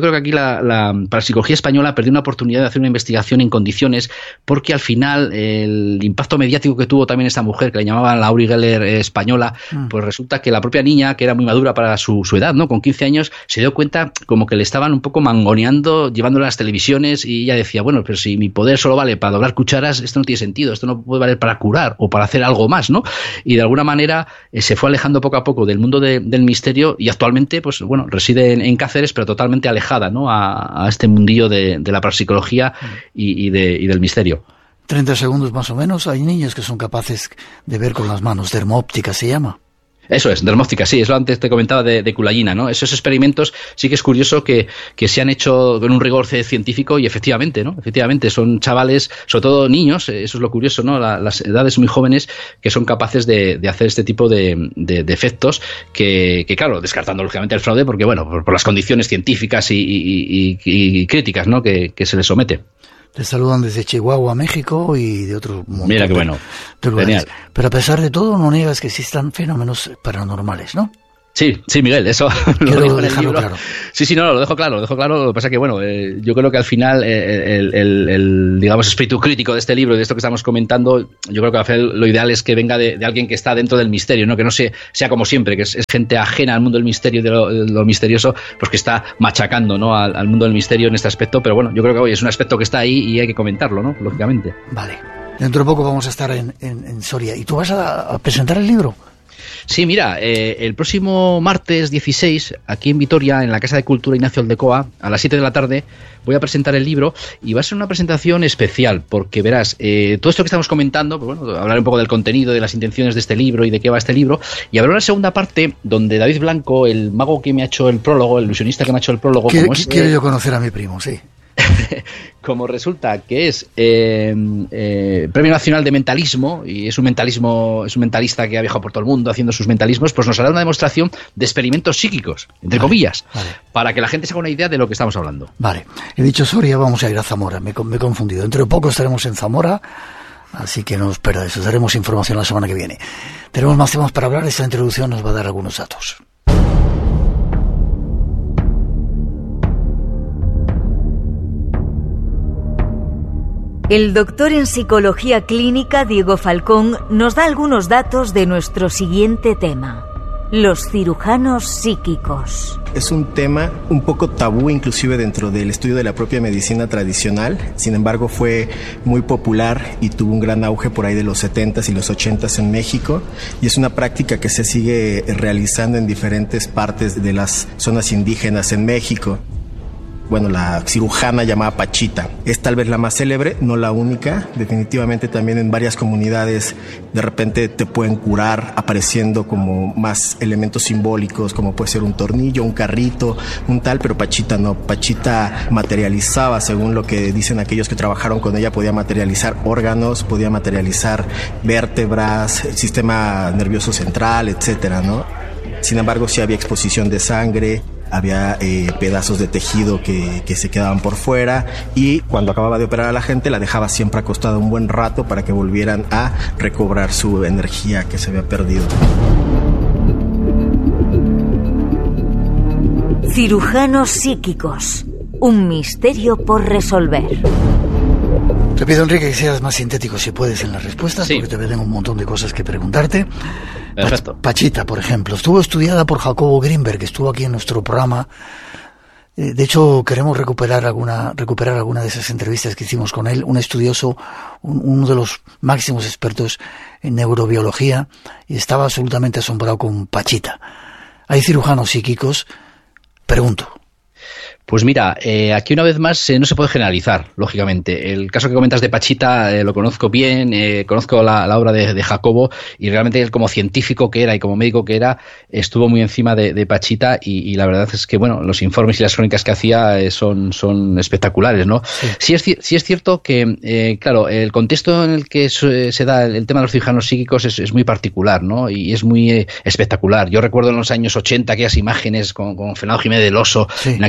creo que aquí la, la parapsicología española perdió una oportunidad de hacer una investigación en condiciones, porque al final el impacto mediático que tuvo también esta mujer, que le llamaban la Uri Geller eh, española, mm. pues resulta que la propia niña, que era muy madura para su, su edad, ¿no? Con quince años, se dio cuenta como que le estaban un poco mangoneando, llevándole a las televisiones, y ella decía, bueno, pero si mi poder solo vale para doblar cucharas, esto no tiene sentido, esto no puede valer para curar o para hacer algo más, ¿no? Y de alguna manera eh, se fue alejando poco a poco del mundo de, del misterio, y actualmente, pues bueno, reside en, en Cáceres, pero totalmente alejada, ¿no? A, a este mundillo de, de la parapsicología y, y, de, y del misterio. treinta segundos más o menos. Hay niños que son capaces de ver con las manos, dermóptica se llama. Eso es, dermóptica, sí, es lo antes te comentaba de, de Kulayina, ¿no? Esos experimentos sí que es curioso que, que se han hecho con un rigor científico, y efectivamente, ¿no? Efectivamente, son chavales, sobre todo niños, eso es lo curioso, ¿no? La, las edades muy jóvenes que son capaces de, de hacer este tipo de, de, de efectos que, que, claro, descartando lógicamente el fraude, porque, bueno, por, por las condiciones científicas y, y, y, y críticas, ¿no? Que, que se les somete. Te saludan desde Chihuahua, México, y de otro montón. Mira qué bueno. De, de Genial. Pero a pesar de todo, no niegas que existan fenómenos paranormales, ¿no? Sí, sí, Miguel, eso lo Quiero dejo dejarlo claro. Sí, sí, no, lo dejo claro, lo dejo claro. Lo que pasa es que, bueno, eh, yo creo que al final eh, el, el, el, digamos, espíritu crítico de este libro y de esto que estamos comentando, yo creo que al final lo ideal es que venga de, de alguien que está dentro del misterio, ¿no? Que no sea, sea como siempre, que es, es gente ajena al mundo del misterio y de lo, de lo misterioso, pues que está machacando, ¿no? Al, al mundo del misterio en este aspecto. Pero bueno, yo creo que hoy es un aspecto que está ahí y hay que comentarlo, ¿no? Lógicamente. Vale. Dentro de poco vamos a estar en, en, en Soria. ¿Y tú vas a, a presentar el libro? Sí, mira, eh, el próximo martes dieciséis, aquí en Vitoria, en la Casa de Cultura Ignacio Aldecoa, a las siete de la tarde, voy a presentar el libro, y va a ser una presentación especial, porque verás, eh, todo esto que estamos comentando, pues bueno, hablar un poco del contenido, de las intenciones de este libro y de qué va este libro, y habrá una segunda parte donde David Blanco, el mago que me ha hecho el prólogo, el ilusionista que me ha hecho el prólogo... Quiero, como es, quiero eh, yo conocer a mi primo, sí. Como resulta que es eh, eh, Premio Nacional de Mentalismo, y es un mentalismo, es un mentalista que ha viajado por todo el mundo haciendo sus mentalismos, pues nos hará una demostración de experimentos psíquicos, entre vale, comillas, vale. para que la gente se haga una idea de lo que estamos hablando. Vale, he dicho Soria, vamos a ir a Zamora, me, me he confundido. Dentro de poco estaremos en Zamora, así que no os perdáis, os daremos información la semana que viene. Tenemos más temas para hablar, esta introducción nos va a dar algunos datos. El doctor en psicología clínica Diego Falcón nos da algunos datos de nuestro siguiente tema: los cirujanos psíquicos. Es un tema un poco tabú inclusive dentro del estudio de la propia medicina tradicional, sin embargo fue muy popular y tuvo un gran auge por ahí de los setentas y los ochentas en México, y es una práctica que se sigue realizando en diferentes partes de las zonas indígenas en México. Bueno, la cirujana llamada Pachita es tal vez la más célebre, no la única. Definitivamente también en varias comunidades de repente te pueden curar apareciendo como más elementos simbólicos, como puede ser un tornillo, un carrito, un tal, pero Pachita no. Pachita materializaba, según lo que dicen aquellos que trabajaron con ella, podía materializar órganos, podía materializar vértebras, sistema nervioso central, etcétera, ¿no? Sin embargo, sí había exposición de sangre, había eh, pedazos de tejido que, que se quedaban por fuera, y cuando acababa de operar a la gente la dejaba siempre acostada un buen rato para que volvieran a recobrar su energía que se había perdido. Cirujanos psíquicos, un misterio por resolver. Te pido, Enrique, que seas más sintético si puedes en las respuestas, sí, porque te tengo un montón de cosas que preguntarte. Perfecto. Pachita, por ejemplo, estuvo estudiada por Jacobo Greenberg, que estuvo aquí en nuestro programa. De hecho, queremos recuperar alguna, recuperar alguna de esas entrevistas que hicimos con él, un estudioso, un, uno de los máximos expertos en neurobiología, y estaba absolutamente asombrado con Pachita. ¿Hay cirujanos psíquicos? Pregunto. Pues mira, eh, aquí una vez más eh, no se puede generalizar, lógicamente. El caso que comentas de Pachita eh, lo conozco bien, eh, conozco la, la obra de, de Jacobo, y realmente él, como científico que era y como médico que era, estuvo muy encima de, de Pachita, y, y la verdad es que, bueno, los informes y las crónicas que hacía eh, son, son espectaculares, ¿no? Sí, sí, es, sí es cierto que, eh, claro, el contexto en el que se, se da el, el tema de los cirujanos psíquicos es, es muy particular, ¿no? Y es muy eh, espectacular. Yo recuerdo en los años ochenta aquellas imágenes con, con Fernando Jiménez del Oso, sí, en aquellos programas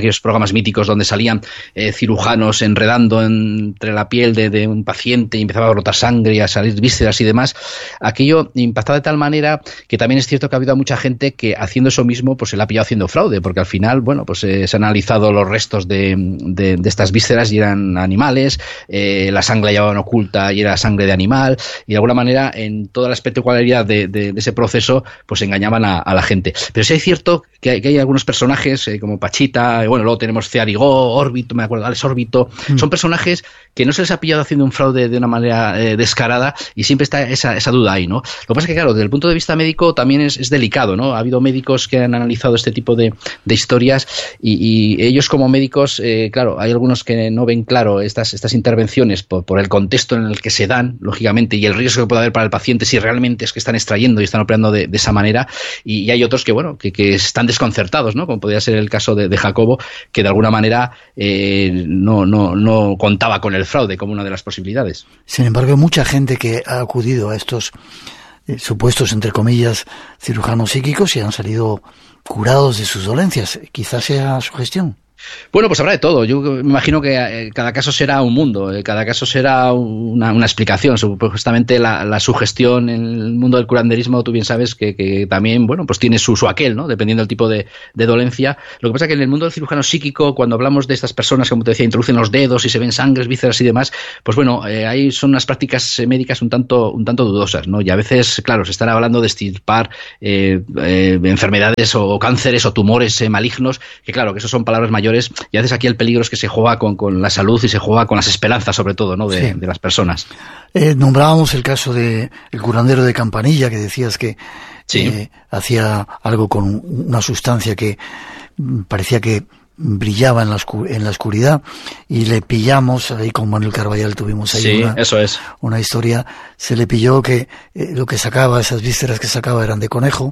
más míticos donde salían eh, cirujanos enredando entre la piel de, de un paciente y empezaba a brotar sangre y a salir vísceras y demás, aquello impactaba de tal manera que también es cierto que ha habido mucha gente que haciendo eso mismo pues se la ha pillado haciendo fraude, porque al final, bueno, pues eh, se han analizado los restos de, de, de estas vísceras y eran animales, eh, la sangre la llevaban oculta y era sangre de animal, y de alguna manera en toda la espectacularidad de, de, de ese proceso pues engañaban a, a la gente. Pero sí es cierto que hay, que hay algunos personajes eh, como Pachita, y bueno, luego tenemos Cearigó, Órbito, me acuerdo, Alex Órbito, mm. son personajes que no se les ha pillado haciendo un fraude de una manera eh, descarada y siempre está esa, esa duda ahí, ¿no? Lo que pasa es que, claro, desde el punto de vista médico también es, es delicado, ¿no? Ha habido médicos que han analizado este tipo de, de historias y, y ellos como médicos, eh, claro, hay algunos que no ven claro estas, estas intervenciones por, por el contexto en el que se dan, lógicamente, y el riesgo que puede haber para el paciente si realmente es que están extrayendo y están operando de, de esa manera, y, y hay otros que, bueno, que, que están desconcertados, ¿no? Como podría ser el caso de, de Jacobo, que de alguna manera eh, no, no, no contaba con el fraude como una de las posibilidades. Sin embargo, hay mucha gente que ha acudido a estos eh, supuestos, entre comillas, cirujanos psíquicos y han salido curados de sus dolencias. Quizás sea su gestión. Bueno, pues habrá de todo. Yo me imagino que eh, cada caso será un mundo, eh, cada caso será una, una explicación. Justamente la, la sugestión en el mundo del curanderismo, tú bien sabes que, que también, bueno, pues tiene su, su aquel, ¿no? Dependiendo del tipo de, de dolencia. Lo que pasa es que en el mundo del cirujano psíquico, cuando hablamos de estas personas, como te decía, introducen los dedos y se ven sangres, vísceras y demás, pues bueno, eh, ahí son unas prácticas médicas un tanto, un tanto dudosas, ¿no? Y a veces, claro, se están hablando de extirpar eh, eh, enfermedades o cánceres o tumores eh, malignos, que claro, que eso son palabras mayores. Y a veces aquí el peligro es que se juega con, con la salud y se juega con las esperanzas, sobre todo, ¿no? de, sí. de las personas. Eh, nombrábamos el caso de el curandero de Campanilla, que decías que sí. eh, hacía algo con una sustancia que parecía que brillaba en la, oscur- en la oscuridad, y le pillamos ahí con Manuel Carballal, tuvimos ahí sí, una, eso es. una historia, se le pilló que eh, lo que sacaba, esas vísceras que sacaba eran de conejo.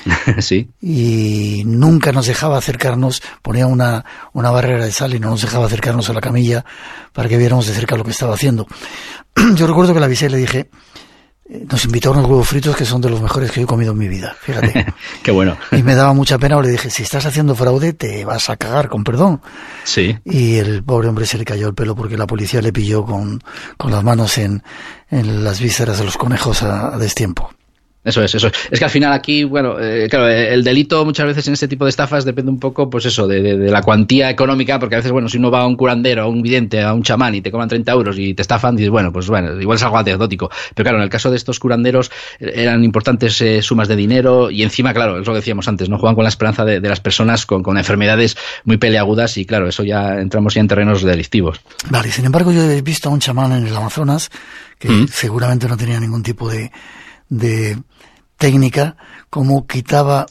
Sí. Y nunca nos dejaba acercarnos, ponía una, una barrera de sal y no nos dejaba acercarnos a la camilla para que viéramos de cerca lo que estaba haciendo. Yo recuerdo que la avisé y le dije, nos invitó a unos huevos fritos que son de los mejores que yo he comido en mi vida, fíjate. Qué bueno. Y me daba mucha pena, le dije, si estás haciendo fraude te vas a cagar, con perdón. Sí. Y el pobre hombre se le cayó el pelo porque la policía le pilló con, con las manos en, en las vísceras de los conejos a, a destiempo. Eso es, eso es. Es que al final aquí, bueno, eh, claro, el delito muchas veces en este tipo de estafas depende un poco, pues eso, de, de, de la cuantía económica, porque a veces, bueno, si uno va a un curandero, a un vidente, a un chamán y te cobran treinta euros y te estafan, dices, bueno, pues bueno, igual es algo anecdótico. Pero claro, en el caso de estos curanderos eran importantes eh, sumas de dinero y encima, claro, es lo que decíamos antes, ¿no? Juegan con la esperanza de, de las personas con, con enfermedades muy peleagudas y claro, eso ya entramos ya en terrenos delictivos. Vale, sin embargo, yo he visto a un chamán en el Amazonas que ¿Mm? seguramente no tenía ningún tipo de... de técnica, como quitaba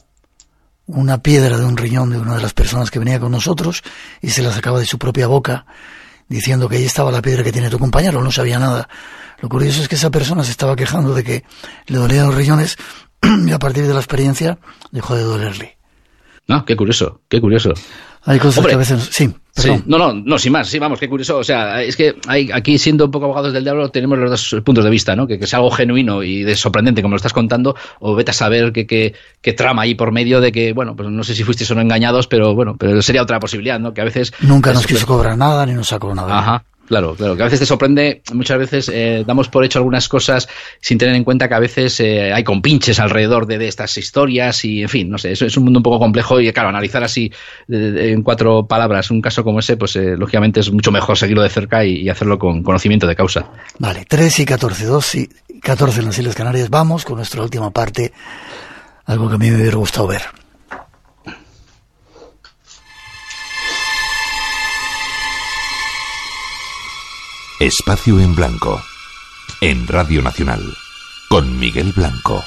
una piedra de un riñón de una de las personas que venía con nosotros y se la sacaba de su propia boca, diciendo que ahí estaba la piedra que tiene tu compañero, no sabía nada. Lo curioso es que esa persona se estaba quejando de que le dolían los riñones y a partir de la experiencia dejó de dolerle. No, qué curioso, qué curioso. Hay cosas Hombre, que a veces... Sí, perdón. Sí. No, no, no, sin más, sí, vamos, qué curioso. O sea, es que hay, aquí siendo un poco abogados del diablo tenemos los dos puntos de vista, ¿no? Que, que sea algo genuino y de sorprendente como lo estás contando, o vete a saber qué que, que trama ahí por medio de que, bueno, pues no sé si fuisteis o no engañados, pero bueno, pero sería otra posibilidad, ¿no? Que a veces... Nunca nos quiso cobrar nada ni nos sacó nada. Ajá. Claro, claro, que a veces te sorprende, muchas veces eh, damos por hecho algunas cosas sin tener en cuenta que a veces eh, hay compinches alrededor de, de estas historias y, en fin, no sé, eso es un mundo un poco complejo y, claro, analizar así de, de, en cuatro palabras un caso como ese, pues eh, lógicamente es mucho mejor seguirlo de cerca y, y hacerlo con conocimiento de causa. Vale, tres y catorce, dos y catorce en las Islas Canarias. Vamos con nuestra última parte, algo que a mí me hubiera gustado ver. Espacio en Blanco, en Radio Nacional, con Miguel Blanco.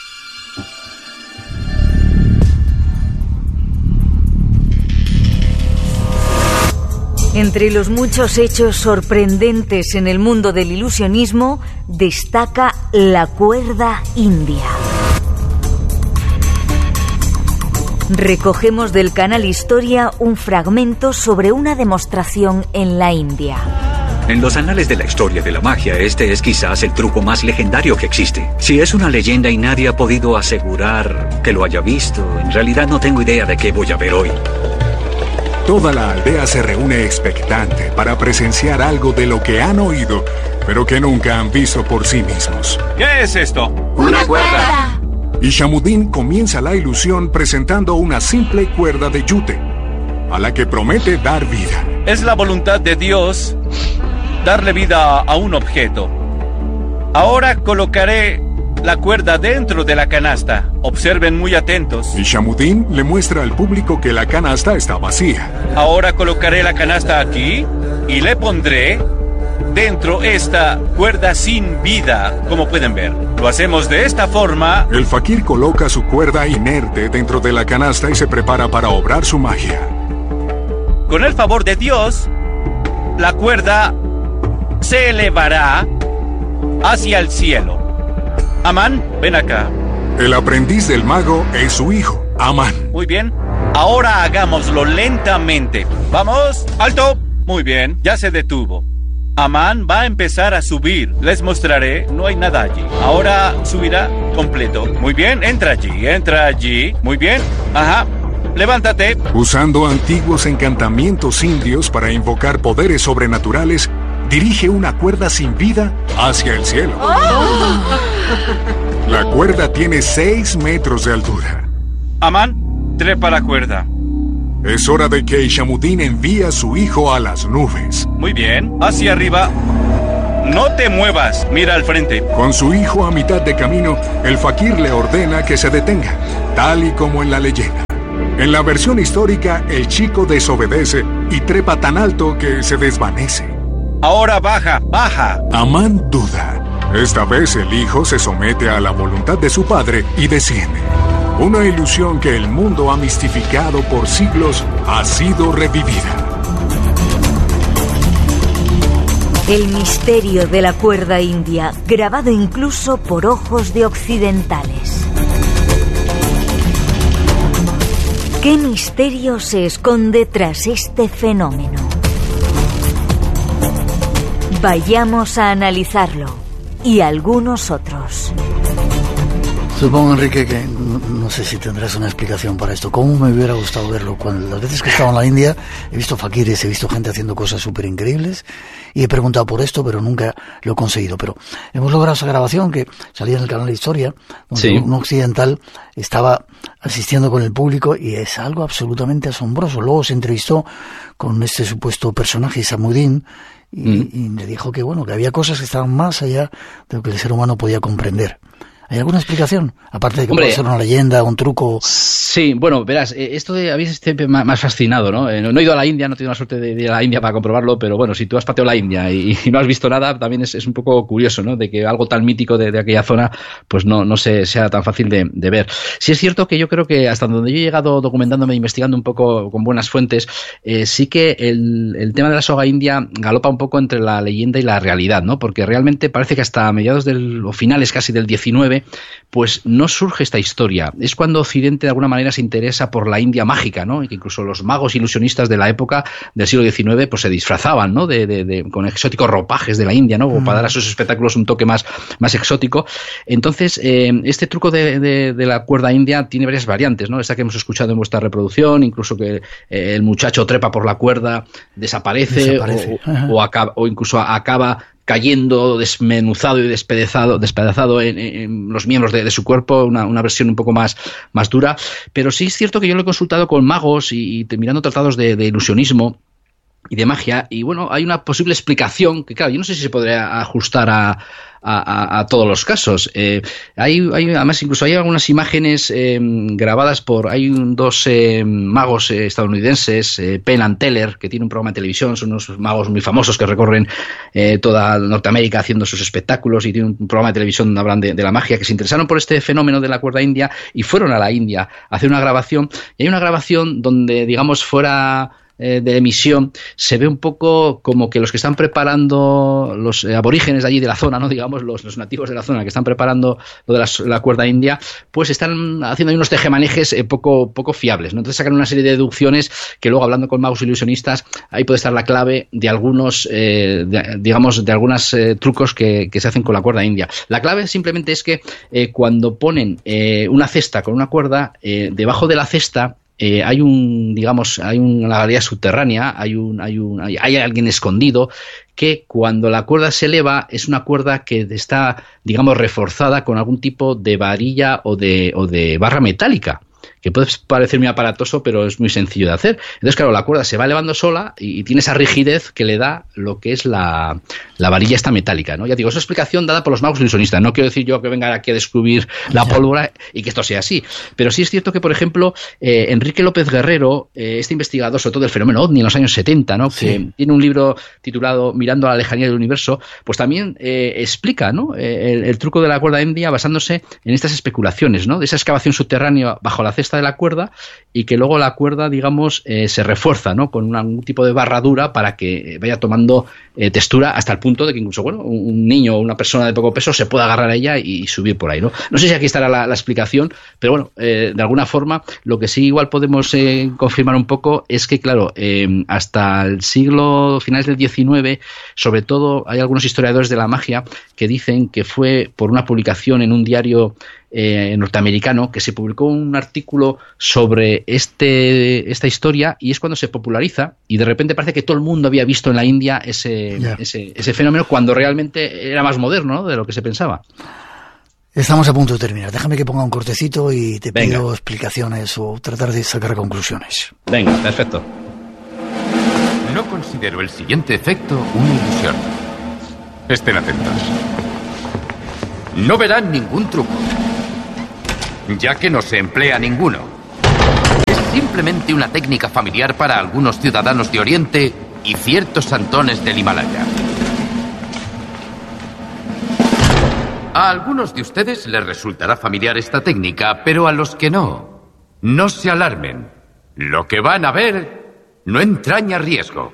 Entre los muchos hechos sorprendentes en el mundo del ilusionismo, destaca la cuerda india. Recogemos del canal Historia un fragmento sobre una demostración en la India. En los anales de la historia de la magia, este es quizás el truco más legendario que existe. Si es una leyenda y nadie ha podido asegurar que lo haya visto, en realidad no tengo idea de qué voy a ver hoy. Toda la aldea se reúne expectante para presenciar algo de lo que han oído, pero que nunca han visto por sí mismos. ¿Qué es esto? ¡Una cuerda! Y Shamuddin comienza la ilusión presentando una simple cuerda de yute, a la que promete dar vida. Es la voluntad de Dios darle vida a un objeto. Ahora colocaré la cuerda dentro de la canasta. Observen muy atentos. Y Shamuddin le muestra al público que la canasta está vacía. Ahora colocaré la canasta aquí y le pondré dentro esta cuerda sin vida, como pueden ver. Lo hacemos de esta forma. El fakir coloca su cuerda inerte dentro de la canasta y se prepara para obrar su magia. Con el favor de Dios, la cuerda se elevará hacia el cielo. Amán, ven acá. El aprendiz del mago es su hijo, Amán. Muy bien. Ahora hagámoslo lentamente. ¡Vamos! ¡Alto! Muy bien, ya se detuvo. Amán va a empezar a subir. Les mostraré, no hay nada allí. Ahora subirá completo. Muy bien, entra allí, entra allí. Muy bien, ajá. Levántate. Usando antiguos encantamientos indios para invocar poderes sobrenaturales, dirige una cuerda sin vida hacia el cielo. Oh. La cuerda tiene seis metros de altura. Amán, trepa la cuerda. Es hora de que Shamuddin envíe a su hijo a las nubes. Muy bien, hacia arriba. No te muevas, mira al frente. Con su hijo a mitad de camino, el fakir le ordena que se detenga, tal y como en la leyenda. En la versión histórica, el chico desobedece y trepa tan alto que se desvanece. Ahora baja, baja. Amán duda. Esta vez el hijo se somete a la voluntad de su padre y desciende. Una ilusión que el mundo ha mistificado por siglos ha sido revivida. El misterio de la cuerda india, grabado incluso por ojos de occidentales. ¿Qué misterio se esconde tras este fenómeno? Vayamos a analizarlo, y algunos otros. Supongo, Enrique, que no, no sé si tendrás una explicación para esto. ¿Cómo me hubiera gustado verlo? Cuando las veces que he estado en la India he visto fakires, he visto gente haciendo cosas súper increíbles y he preguntado por esto, pero nunca lo he conseguido. Pero hemos logrado esa grabación que salía en el canal de Historia, donde sí. un occidental estaba asistiendo con el público y es algo absolutamente asombroso. Luego se entrevistó con este supuesto personaje, Shamuddin, y, mm. y le dijo que bueno, que había cosas que estaban más allá de lo que el ser humano podía comprender. ¿Hay alguna explicación? Aparte de que Hombre, puede ser una leyenda, un truco. Sí, bueno, verás, esto de habéis siempre más fascinado, ¿no? No, no he ido a la India, no he tenido la suerte de ir a la India para comprobarlo, pero bueno, si tú has pateado la India y, y no has visto nada, también es, es un poco curioso, ¿no? De que algo tan mítico de, de aquella zona, pues no, no se, sea tan fácil de, de ver. Sí es cierto que yo creo que hasta donde yo he llegado documentándome, investigando un poco con buenas fuentes, eh, sí que el, el tema de la soga india galopa un poco entre la leyenda y la realidad, ¿no? Porque realmente parece que hasta mediados del, o finales casi del diecinueve, pues no surge esta historia. Es cuando Occidente de alguna manera se interesa por la India mágica, ¿no? Y que incluso los magos ilusionistas de la época del siglo diecinueve pues se disfrazaban, ¿no? De, de, de, con exóticos ropajes de la India, ¿no? Como para dar a sus espectáculos un toque más, más exótico. Entonces, eh, este truco de, de, de la cuerda india tiene varias variantes, ¿no? Esta que hemos escuchado en vuestra reproducción, incluso que eh, el muchacho trepa por la cuerda, desaparece, desaparece. O, o, acaba, o incluso acaba cayendo desmenuzado y despedazado, despedazado en, en los miembros de, de su cuerpo, una, una versión un poco más, más dura. Pero sí es cierto que yo lo he consultado con magos y, y mirando tratados de, de ilusionismo y de magia, y bueno, hay una posible explicación que, claro, yo no sé si se podría ajustar a, a, a, a todos los casos. Eh, hay, hay, además, incluso hay algunas imágenes eh, grabadas por, hay un, dos eh, magos eh, estadounidenses, eh, Penn and Teller, que tiene un programa de televisión, son unos magos muy famosos que recorren eh, toda Norteamérica haciendo sus espectáculos, y tienen un programa de televisión donde hablan de, de la magia, que se interesaron por este fenómeno de la cuerda india y fueron a la India a hacer una grabación, y hay una grabación donde, digamos, fuera de emisión, se ve un poco como que los que están preparando, los aborígenes de allí de la zona, no digamos los, los nativos de la zona que están preparando lo de la, la cuerda india, pues están haciendo ahí unos tejemanejes eh, poco, poco fiables, ¿no? Entonces sacan una serie de deducciones que luego, hablando con magos ilusionistas, ahí puede estar la clave de algunos eh, de, digamos de algunos eh, trucos que, que se hacen con la cuerda india. La clave simplemente es que eh, cuando ponen eh, una cesta con una cuerda, eh, debajo de la cesta eh, hay un, digamos, hay una galería subterránea, hay un, hay un, hay, hay alguien escondido que cuando la cuerda se eleva es una cuerda que está, digamos, reforzada con algún tipo de varilla o de, o de barra metálica, que puede parecer muy aparatoso, pero es muy sencillo de hacer. Entonces, claro, la cuerda se va elevando sola y, y tiene esa rigidez que le da lo que es la, la varilla esta metálica, ¿no? Ya digo, es una explicación dada por los magos ilusionistas. No quiero decir yo que venga aquí a descubrir la pólvora y que esto sea así. Pero sí es cierto que, por ejemplo, eh, Enrique López Guerrero, eh, este investigador, sobre todo del fenómeno ovni en los años setenta, ¿no? Sí. Que tiene un libro titulado Mirando a la lejanía del universo, pues también eh, explica, ¿no? Eh, el, el truco de la cuerda india basándose en estas especulaciones, ¿no? De esa excavación subterránea bajo la cesta de la cuerda y que luego la cuerda, digamos, eh, se refuerza, ¿no? Con una, un tipo de barradura para que vaya tomando eh, textura hasta el punto de que incluso, bueno, un niño o una persona de poco peso se pueda agarrar a ella y, y subir por ahí, ¿no? No sé si aquí estará la, la explicación, pero bueno, eh, de alguna forma lo que sí igual podemos eh, confirmar un poco es que, claro, eh, hasta el siglo, finales del diecinueve, sobre todo hay algunos historiadores de la magia que dicen que fue por una publicación en un diario Eh, norteamericano, que se publicó un artículo sobre este esta historia y es cuando se populariza y de repente parece que todo el mundo había visto en la India ese, yeah. ese, ese fenómeno cuando realmente era más moderno, ¿no?, de lo que se pensaba. Estamos a punto de terminar. Déjame que ponga un cortecito y te Venga. pido explicaciones o tratar de sacar conclusiones. Venga, perfecto. No considero el siguiente efecto una ilusión. Estén atentos. No verán ningún truco, ya que no se emplea ninguno. Es simplemente una técnica familiar para algunos ciudadanos de Oriente y ciertos santones del Himalaya. A algunos de ustedes les resultará familiar esta técnica, pero a los que no, no se alarmen. Lo que van a ver no entraña riesgo.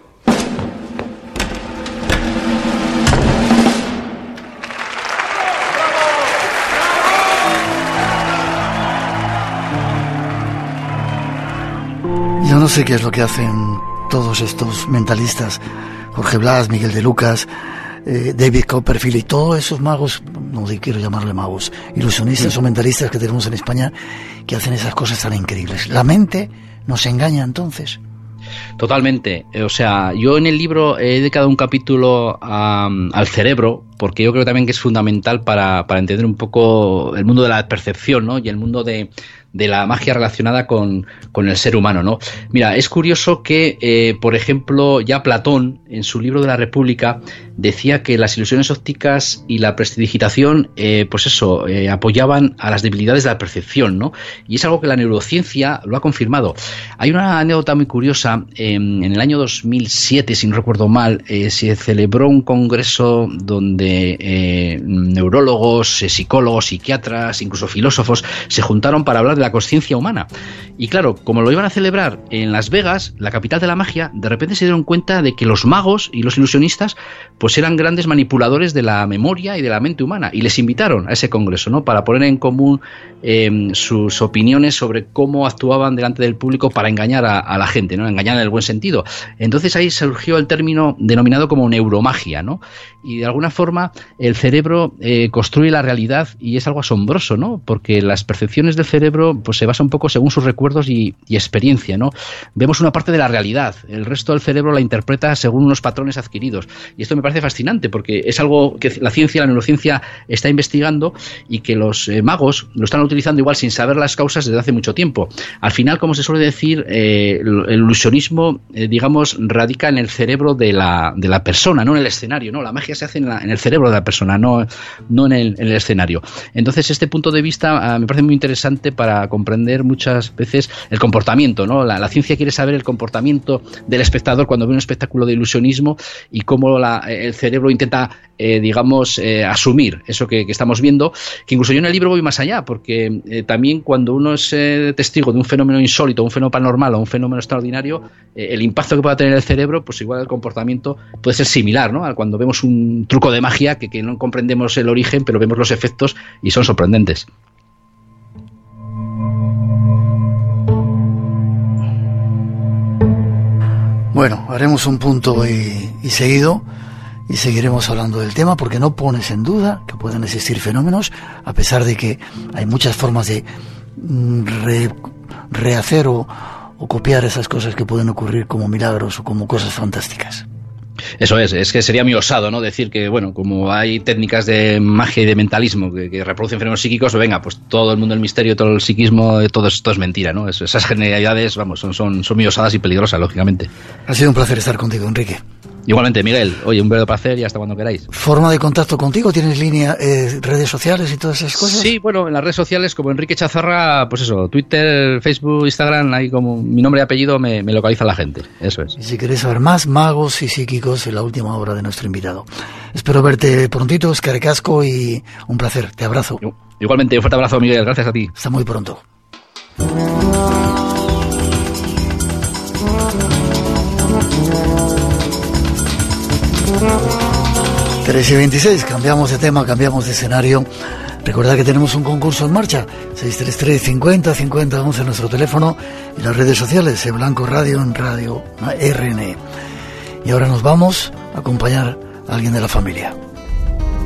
Yo no sé qué es lo que hacen todos estos mentalistas, Jorge Blas, Miguel de Lucas, eh, David Copperfield y todos esos magos, no quiero llamarle magos, ilusionistas sí. o mentalistas que tenemos en España, que hacen esas cosas tan increíbles. ¿La mente nos engaña entonces? Totalmente. O sea, yo en el libro he dedicado un capítulo a, al cerebro, porque yo creo también que es fundamental para, para entender un poco el mundo de la percepción, ¿no? Y el mundo de, de la magia relacionada con, con el ser humano, ¿no? Mira, es curioso que, eh, por ejemplo, ya Platón, en su libro de la República, decía que las ilusiones ópticas y la prestidigitación, eh, pues eso, eh, apoyaban a las debilidades de la percepción, ¿no? Y es algo que la neurociencia lo ha confirmado. Hay una anécdota muy curiosa. Eh, en el año dos mil siete, si no recuerdo mal, eh, se celebró un congreso donde eh, neurólogos, eh, psicólogos, psiquiatras, incluso filósofos se juntaron para hablar de la conciencia humana. Y claro, como lo iban a celebrar en Las Vegas, la capital de la magia, de repente se dieron cuenta de que los magos y los ilusionistas pues eran grandes manipuladores de la memoria y de la mente humana, y les invitaron a ese congreso, ¿no?, para poner en común eh, sus opiniones sobre cómo actuaban delante del público para engañar a, a la gente, ¿no?, engañar en el buen sentido. Entonces ahí surgió el término denominado como neuromagia, ¿no? Y de alguna forma el cerebro eh, construye la realidad y es algo asombroso, ¿no? Porque las percepciones del cerebro pues se basan un poco según sus recuerdos y, y experiencia, ¿no? Vemos una parte de la realidad, el resto del cerebro la interpreta según unos patrones adquiridos. Y esto me parece fascinante porque es algo que la ciencia, la neurociencia está investigando y que los eh, magos lo están utilizando igual sin saber las causas desde hace mucho tiempo. Al final, como se suele decir, eh, el, el ilusionismo, eh, digamos, radica en el cerebro de la, de la persona, no en el escenario, ¿no? La magia se hace en, la, en el cerebro de la persona, no, no en, el, en el escenario. Entonces, este punto de vista uh, me parece muy interesante para comprender muchas veces el comportamiento, ¿no? La, la ciencia quiere saber el comportamiento del espectador cuando ve un espectáculo de ilusionismo y cómo la, el cerebro intenta, eh, digamos, eh, asumir eso que, que estamos viendo, que incluso yo en el libro voy más allá, porque eh, también cuando uno es eh, testigo de un fenómeno insólito, un fenómeno paranormal o un fenómeno extraordinario, eh, el impacto que pueda tener el cerebro, pues igual el comportamiento puede ser similar, ¿no?, a cuando vemos un truco de magia que, que no comprendemos el origen, pero vemos los efectos y son sorprendentes. Bueno, haremos un punto y, y seguido y seguiremos hablando del tema porque no pones en duda que puedan existir fenómenos, a pesar de que hay muchas formas de re, rehacer o, o copiar esas cosas que pueden ocurrir como milagros o como cosas fantásticas. Eso es, es que sería muy osado, ¿no? Decir que, bueno, como hay técnicas de magia y de mentalismo que, que reproducen fenómenos psíquicos, venga, pues todo el mundo del misterio, todo el psiquismo, todo, es, todo es mentira, ¿no? Es, esas generalidades, vamos, son, son, son muy osadas y peligrosas, lógicamente. Ha sido un placer estar contigo, Enrique. Igualmente, Miguel. Oye, un verdadero placer y hasta cuando queráis. ¿Forma de contacto contigo? ¿Tienes línea, eh, redes sociales y todas esas cosas? Sí, bueno, en las redes sociales como Enrique Chazarra, pues eso, Twitter, Facebook, Instagram, ahí como mi nombre y apellido me, me localiza la gente. Eso es. Y si queréis saber más magos y psíquicos en la última obra de nuestro invitado. Espero verte prontito, escaricasco, y un placer. Te abrazo. Igualmente, un fuerte abrazo, Miguel. Gracias a ti. Hasta muy pronto. tres y veintiséis, cambiamos de tema, cambiamos de escenario. Recordad que tenemos un concurso en marcha, seis tres tres, cincuenta, cincuenta, once nuestro teléfono, y las redes sociales, en Blanco Radio, en Radio R N E. Y ahora nos vamos a acompañar a alguien de la familia.